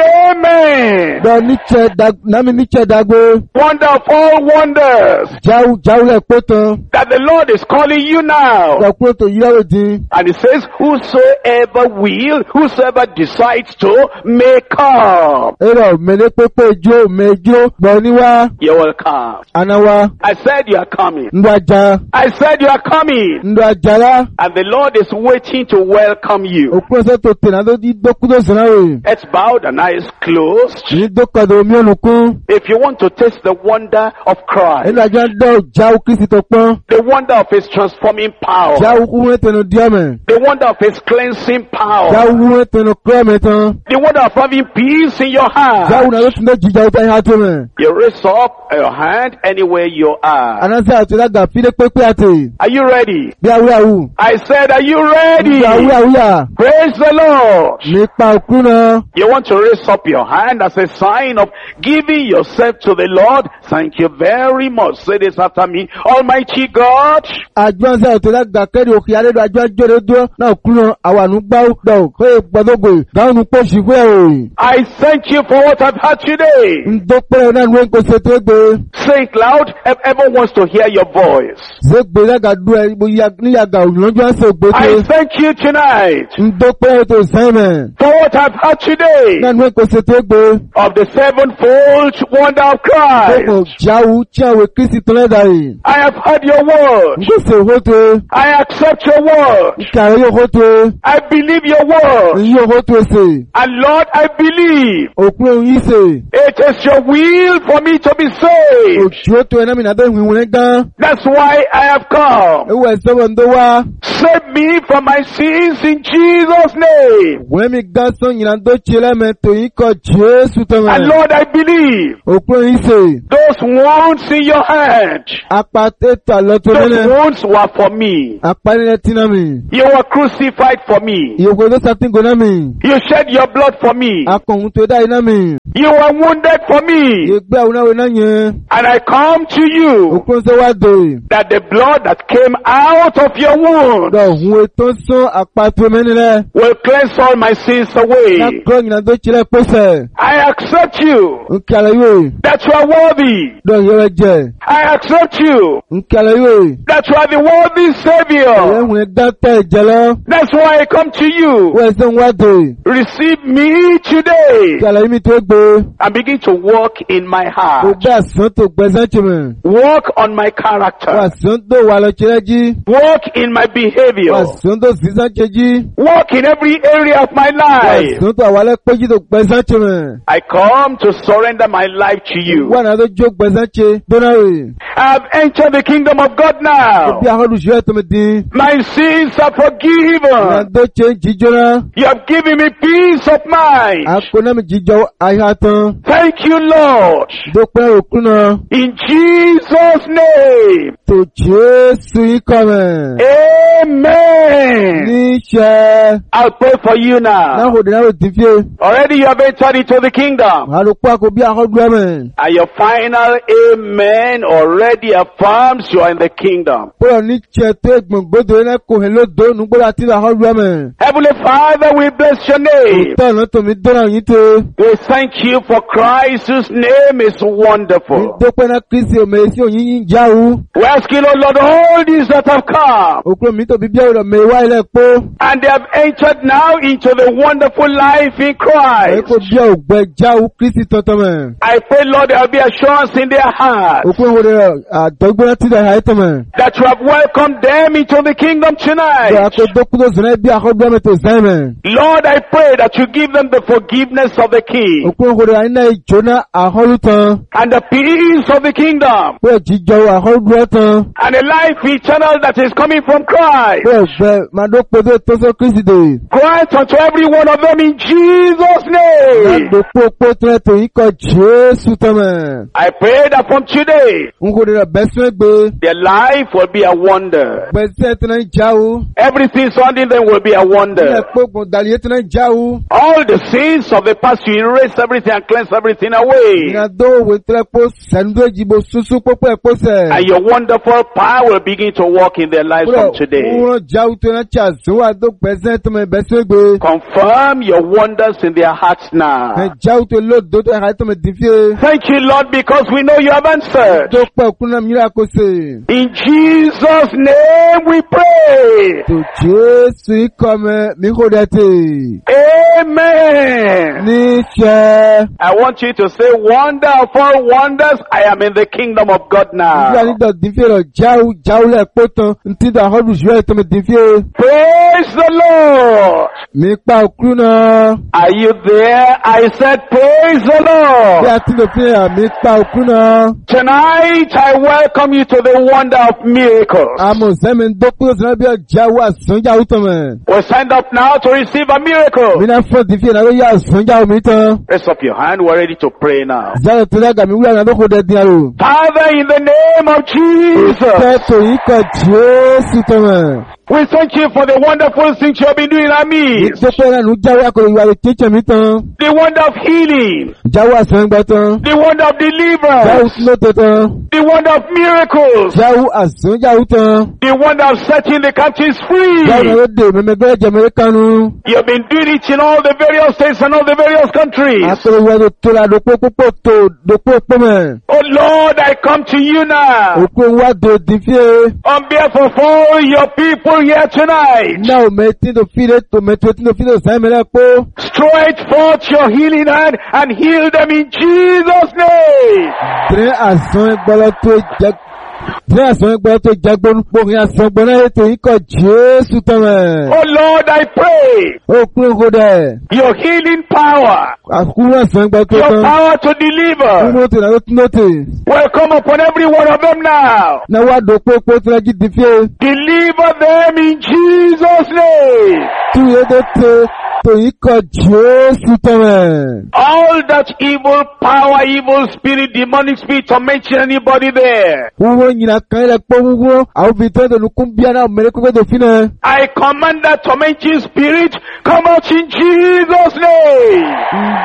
amen. Lọ nítsẹ̀ dag námi nítsẹ̀ dagbe. Wonder of all wonders. Jáwú jáwú lẹ̀ pé tán. That the Lord is calling you now. Lọ kúrò tó yíyáwó dín. And it says, whosoever will, whosoever decides to, may come. Ẹ̀rọ mẹ́lẹ́ pépé ijó mẹ́jọ́ gbọ́ níwá. You will come. come. Anawa. I said you are coming. Ndo aja. I said you are coming. Ndo ajala. And the Lord is waiting to welcome you. Okuro to tenado di dokudo zinawe. It's bowed and eyes closed. Ni dokado mi onukun. If you want to taste the wonder of Christ, Endo aja do jau Kristi to pon. the wonder of His transforming power, Jau kuwe teno diame. the wonder of His cleansing power, Jau kuwe teno kreme tan. the wonder of having peace in your Jau heart, na lo tindo jija uta hatu me. you raise up your hand anywhere you are. Anasa atula ga fide pepe ate. Are you ready? Bi awu awu. I said, are you ready? Bi awu awu ya. Praise the Lord. Nipa okuna. You want to raise up your hand as a sign of giving yourself to the Lord? Thank you very much. Say this after me. Almighty God, Ajuanza atula ga keri okiyale do ajuan jore do na okuna awanu gba do ko gbodogo gaunu po shigwe o. I thank you for what I've had today. Ndokpere na nwe ko se tegbe. Say it loud. Everyone wants to hear your voice. Zegbe la ga du e bo ya ni ya ga olonjo ase I ogbote. thank you tonight Ndokpere to Simon. for what I've had today Na nwe ko se tegbe. of the sevenfold wonder of Christ. Ko jawu chawe Kristi tole dai. I have heard your word. Ngo se hoto. I accept your word. Kare yo hoto. I believe your word. Yo hoto se. And Lord, I believe Okun yi se. it is your will for me to be saved. Ojo to na mi na do hwinwune gan. That's why I have come. Ewe se wo ndo wa. Save me from my sins in Jesus' name. We mi gan so yin do chele me to yin ko Jesu to me. And Lord, I believe Okun yi se. those wounds in your hand, Apate ta lo to those ne. wounds were for me. Apani ne tina mi. You were crucified for me. Yo ko do satin go na mi. You shed your blood for me. Akon to da ina mi. You were wounded for me. Ye gbe awuna we na yen. And I come to you Okun se wa do. that the blood that came out of your wound Do hun to so apato me ni le. will cleanse all my sins Na away. ko yin do chele pese. I accept you Nkala yo. that you are worthy. Do ye je. I accept you Nkala yo. that you are the worthy Ye Savior. hun da ta jelo. That's why I come to you. We se wa do. Receive me today Nkala mi to gbe. and begin to work in my O heart. da so to gbezan chime. Work on my Wa character. so to wa lo chele ji. Work in my behavior. Wa so to sisan cheji. Work in every area of my Wa life. so to wa le peji to gbezan chime. I come to surrender my life to you. Wa na do jo gbezan che. Do na we. I've entered the kingdom of God now. Bi ahodu je to me din. My sins are Na forgiven. do che jijona. You have given me peace of mind. Akona mi jijo ayatan. Thank you, Lord. Do pe okuna. In Jesus' name. To Jesu yi come. Amen. Ni se. I'll pray for you Na now. hodu na o ti fie. Already you have entered into the kingdom. Ha lo pa ko bi ahodu ame. And your final amen already affirms you are in the kingdom. Poro ni che te gbongbodo na ko he lo do nu gbora ti ahodu ame. Heavenly Father, we bless your name. To na to mi do na yin te. We thank you for Christ whose name is wonderful. Do pe na Kristi o me si o yin yin jawu. We ask you, Lord, Lord, all these that have come Okuro mi to bi bi awuro me wa ile po. and they have entered now into the wonderful life in E Christ. ko bi ogbe jawu Kristi toto me. I pray, Lord, there will be assurance in their hearts Okuro wo de adogbona ti da ha ito me. that you have welcomed them into the kingdom Do tonight. ako dokudo zona bi ahodu ame to Simon. Lord, I pray that you give them the forgiveness of the King Okuro wo de aina ijona aholu tan. and the peace of the kingdom Pe jijo aholu tan. and a life eternal that is coming from Christ. Pe ogbe ma do pe do to so Kristi de. Grant unto every one of them in Jesus' Na name. do po po to to yin ko Jesu to me. I pray that from today, Ngo de besu egbe. their life will be a wonder. Gbese to na jawu. Everything surrounding them will be a Ile wonder. po gbon daliye to na jawu. All the sins of the past, you erase everything and cleanse everything away. Ina do we tre po sendo jibo susu popo e po se. And your wonderful power will begin to work in their lives from today. Wọ́n jáwó tó náà tí àzọ́wà tó pẹ̀sẹ̀ tó mẹ́ bẹ́sẹ̀ gbé. Confirm your wonders in their hearts now. Ẹ jáwó tó lóòdó tó ẹ̀ka tó mẹ́ dìfẹ́. Thank you, Lord, because we know you have answered. Tó pẹ̀ kún náà mìíràn kó se. In Jesus' name we pray. Tó Jésù ikọ̀ mẹ́ mi kò dẹ̀ tè. Amen. Ní ṣẹ́. I want you to say, wonder of all wonders, I am in the kingdom of God Ìgbà now. nígbà dìfẹ́ rọ̀ jáwó jáwó lẹ̀ pọ̀ tán. Ntí dà họ́dù ṣùgbọ́n ètò mi dìfẹ́. Praise the Lord. Mi pa òkú náà. Are you there? I said, praise the Bí Lord. a ti lò fi hàn mi pa òkú náà. Tonight, I welcome you to the wonder of miracles. Àmọ̀ sẹ́mi ń dókúrò sínú bí ọjà wà sọ́njà òtọ̀ mẹ́. We're signed up now to receive a miracle. Mi náà fọ́ dìfẹ́ náà ló yà sọ́njà omi tán. Raise up your hand. We're ready to pray now. Zayọ̀ tó dága mi wúlò àwọn àdókò dẹ̀ dín àrò. Father, in the name of Jesus, Ìfẹ́ tòyí kọ Jésù tán mẹ́. we thank you for the wonderful things you have been doing in our midst. Ìdókòwò náà ló jáwé akọ̀rọ̀ ìwà rẹ̀ kéjì mi tán. The wonder of healing. Jáwé àsọ̀ngbà tán. The wonder of Jáwé deliverance. sílótò tán. The wonder of miracles. Jáwé àsọ̀njáwé tán. The wonder of setting the captives Jáwé free. náà ló dé mẹ́mẹ́gbẹ́ jẹ̀mẹ́rẹ́ kanu. You have been doing it in all the various states and all the various countries. Akọ̀rọ̀ ìwà rẹ̀ tó la dòpó púpọ̀ tó dòpó pọ̀ mẹ́. Oh Lord, I come to you now Òkú ń wá dò dìfẹ́. on behalf of all your people here tonight. Náà mẹ́tí tó fi lé tó mẹ́tí tó fi lé sàn mẹ́rẹ́ pọ̀. Stretch forth your healing hand and heal them in Jesus' name. Dìrẹ́ àsán gbọ́dọ̀ tó jẹ́. Dìrẹ́ àsán gbọ́dọ̀ tó jẹ́ gbọ́n. Bókin àsán gbọ́dọ̀ ètò yìí kọ Jésù tán mẹ́. Oh Lord, I pray Òkú ń kó dẹ̀. your healing power, Àkúrò àsán gbọ́dọ̀ tó your tán. power to deliver Kúrò tó náà ló tún lóte. will come upon every one of them now. Na wa do popo traji difie. Deliver them in Jesus' name. Tu ye de te to iko Jesu teme. All that evil power, evil spirit, demonic spirit tormenting anybody there, Uwo nyina kan le po uwo. Au vito de lukumbia na mere ko do fine. I command that tormenting spirit, come out in Jesus' name.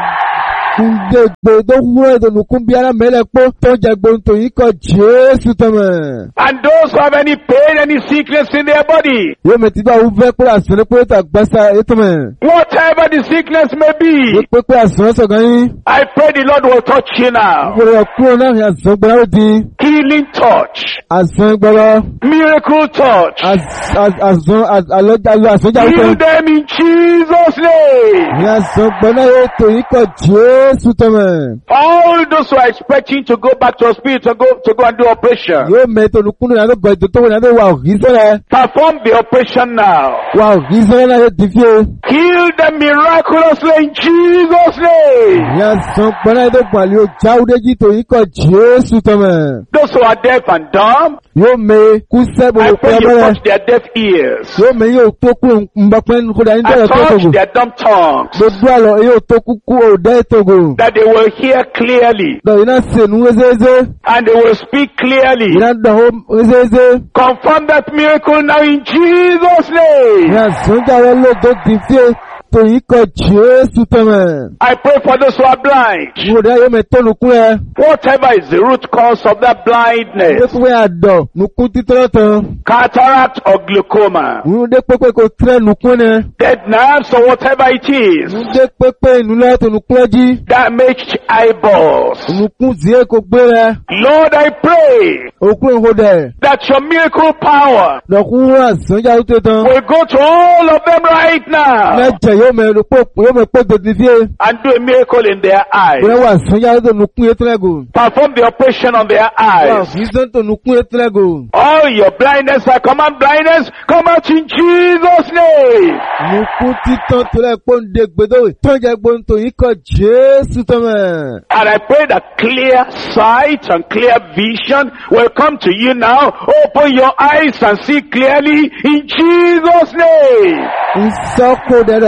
Nde gbe do uwo de lukumbia na mere po to jagbo to iko Jesu teme. And those who have any pain, any sickness in their body, Yo meti ba uve ko asere po ta gbasa etome. whatever the sickness may Yo be, pe pe asere so gan yin. I pray the Lord will touch you now. Wo ku na ya so gbara di. Healing touch, Asan gbara. miracle touch. As as as as aloja lo asan ja Heal wo. them in Jesus' name. Ya so gbara eto iko Jesu teme. All those who are expecting to go back to hospital to go to go and do operation, Yo meto lukunu na do gbedo to na do wa ogisere. perform the operation now. Wa ogisere na ye difie. Heal them miraculously in Jesus' name. Ya so gbara do pali o jaudeji to iko Jesu teme. Those who are deaf and dumb, Yo me kusebo I lo pray you pebere. touch their deaf ears. Yo me yo to ku mbakwen ko da And ndo to touch togo. their dumb tongues, Do dwalo yo to ku ku o de togo. that they will hear clearly Do ina se nu ezeze. and they will speak clearly. Ina do ho ezeze. Confirm that miracle now in Jesus' name. Ya so jawo lo do difie to iko Jesu teme. I pray for those who are blind. Wo da yo me to lukun e. Whatever is the root cause of that blindness, Wọ́n yà dọ̀ nukun títọ́rọ̀ tán. cataract or glaucoma, Wọ́n dé pépé kò tẹ́ nukun nẹ. dead nerves or whatever it is, Wọ́n dé pépé ìnulẹ̀ tó nukun ẹjí. damaged eyeballs. Nukun zie kò gbé rẹ. Lord, I pray Òkun ìhò dẹ̀. that your miracle power Dọ̀kun wọ́n àsánjá ó tẹ́ tán. will go to all of them right now Mẹ́jẹ̀ yóò mẹ́ ló pò yóò mẹ́ pò dòdì fíye. and do a miracle in their eyes. Wọ́n wà àsánjá ó tó nukun yé tẹ́lẹ̀gò. Perform the operation on their Wọ́n eyes. fi sẹ́ tó nukun yé tẹ́lẹ̀gò. All your blindness, I command blindness, come out in Jesus' name. Nukun títàn tó lẹ̀ pò ń de gbèdó. Tó ń jẹ gbóntò yìí kọ Jésù tán mẹ́. And I pray that clear sight and clear vision will come to you now. Open your eyes and see clearly in Jesus' name. Ìsọ́kò dẹ̀dọ̀.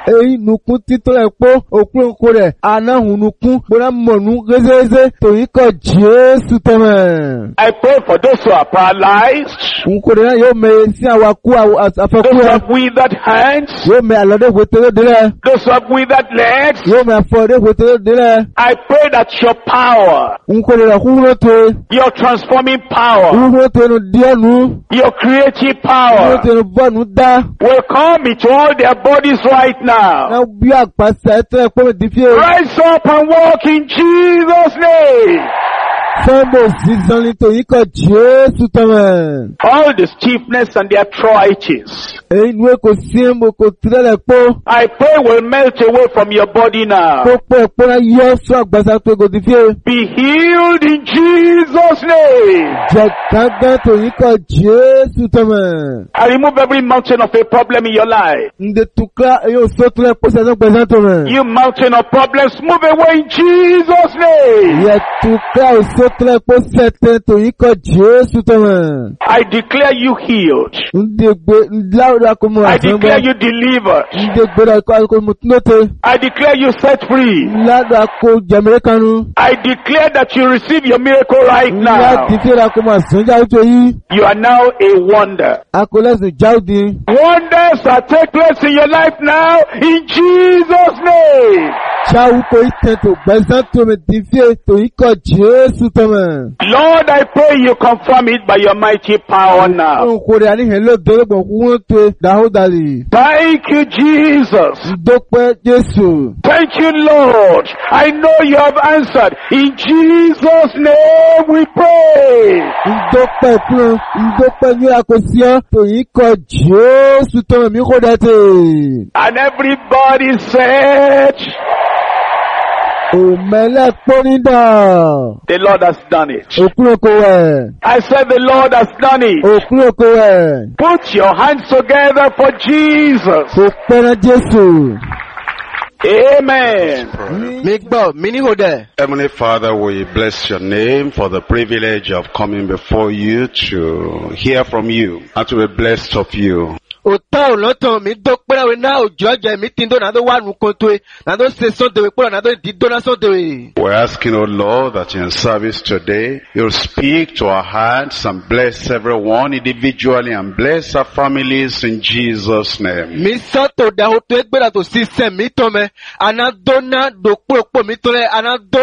Eyi nukun títọ́ ẹ̀ pọ́ òkúrò ńkó rẹ̀ anáhùn nukun bọ́lá mọ̀nú rézérézé tòyí kọ Jésù tẹ̀mẹ̀. I pray for those who are paralyzed, Nkó rẹ̀ náà yóò mẹ sí àwakú àfẹ́kú those who ẹ̀. have withered hands, Yóò mẹ àlọ́dẹ̀ wètèrè délẹ̀. those who have withered legs. Yóò mẹ àfọ̀dẹ̀ wètèrè délẹ̀. I pray that your power, Nkó rẹ̀ kúrò tó. your transforming power, Kúrò tó nu díọ̀nù. your creative Kúrò power tó nu bọ́ọ̀nù dá. will come into all their bodies right now. Náà bí àpàṣẹ ẹ̀tọ́ ẹ̀pọ́ mi di fíè. Rise up and walk in Jesus' name. Sọ́mbò sísan ní tòyí kọ Jésù tẹ̀mẹ̀. All the stiffness and the arthritis, Èyí ni wé kò sí ẹ̀mọ̀ kò tirẹ̀lẹ̀ pọ́. I pray will melt away from your body now. Kó pọ̀ ẹ̀pọ́ náà yọ sọ àgbàsá tó gòdì fíè. Be healed in Jesus' name. Jẹ gángan tòyí kọ Jésù tẹ̀mẹ̀. I remove every mountain of a problem in your life. Ǹdè tukla yóò sọ́tún ẹ̀pọ́ sẹ́sọ́ gbẹ̀sán tẹ̀mẹ̀. You mountain of problems, move away in Jesus' name. Yẹ tukla yóò sọ́tún ẹ̀pọ́ sẹ́tẹ̀ tòyí kọ Jésù tẹ̀mẹ̀. I declare you healed. Ǹdè gbé ńláwó akọmọ I àtúnbọ̀. declare you delivered. Ǹdè gbé akọmọ túnóte. I declare you set free. Ńláwó akọ jẹ̀mẹ̀rẹ̀ kanu. I declare that you receive your miracle right now. Ńlá tìfẹ́ akọmọ àsánjá ó tó yí. You are now a wonder. Akọlẹ́sìn jáde. Wonders that take place in your life now in Jesus' name. Ṣáwó kò í tẹ̀tò gbẹ̀sán tòmẹ̀ tìfẹ́ tòyí kọ Jésù tẹ̀mẹ̀. Lord, I pray you confirm it by your mighty power now. Nkore àníhẹ̀ ló dọ́lọ́gbọ̀n kú wọ́n tó dáhùdàlì. Thank you, Jesus. Ndópẹ́ Jésù. Thank you, Lord. I know you have answered. In Jesus' name we pray. Ndópẹ́ fún ndópẹ́ ní àkọsíọ́ tòyí kọ Jésù tọ̀mẹ̀ mí kó dẹ́tẹ̀. And everybody said, Òmẹ́lẹ̀ pọ́nídà. the Lord has done it. Òkúrò kò wẹ̀. I said the Lord has done it. Òkúrò kò wẹ̀. Put your hands together for Jesus. Kò pẹ́rẹ́ Jésù. Amen. Mi gbọ́, mi ní hò dẹ̀. Heavenly Father, we bless your name for the privilege of coming before you to hear from you and to be blessed of you. Òtá òlọ́tàn mi dọ́pẹ́ náà náà òjò ọjà mi ti ń dó nàdó wà nù kótó ẹ̀ nàdó ṣe sọ́dẹ̀wé pọ̀ nàdó di dóná sọ́dẹ̀wé. We're asking, O Lord, that in service today, you'll speak to our hearts and bless everyone individually and bless our families in Jesus' name. Mi sọ́tò dàhó tó ẹgbẹ́ra tó sísẹ̀ mi tọ́ mẹ́, àná dóná dòpò òpó mi tó rẹ̀, àná dóná.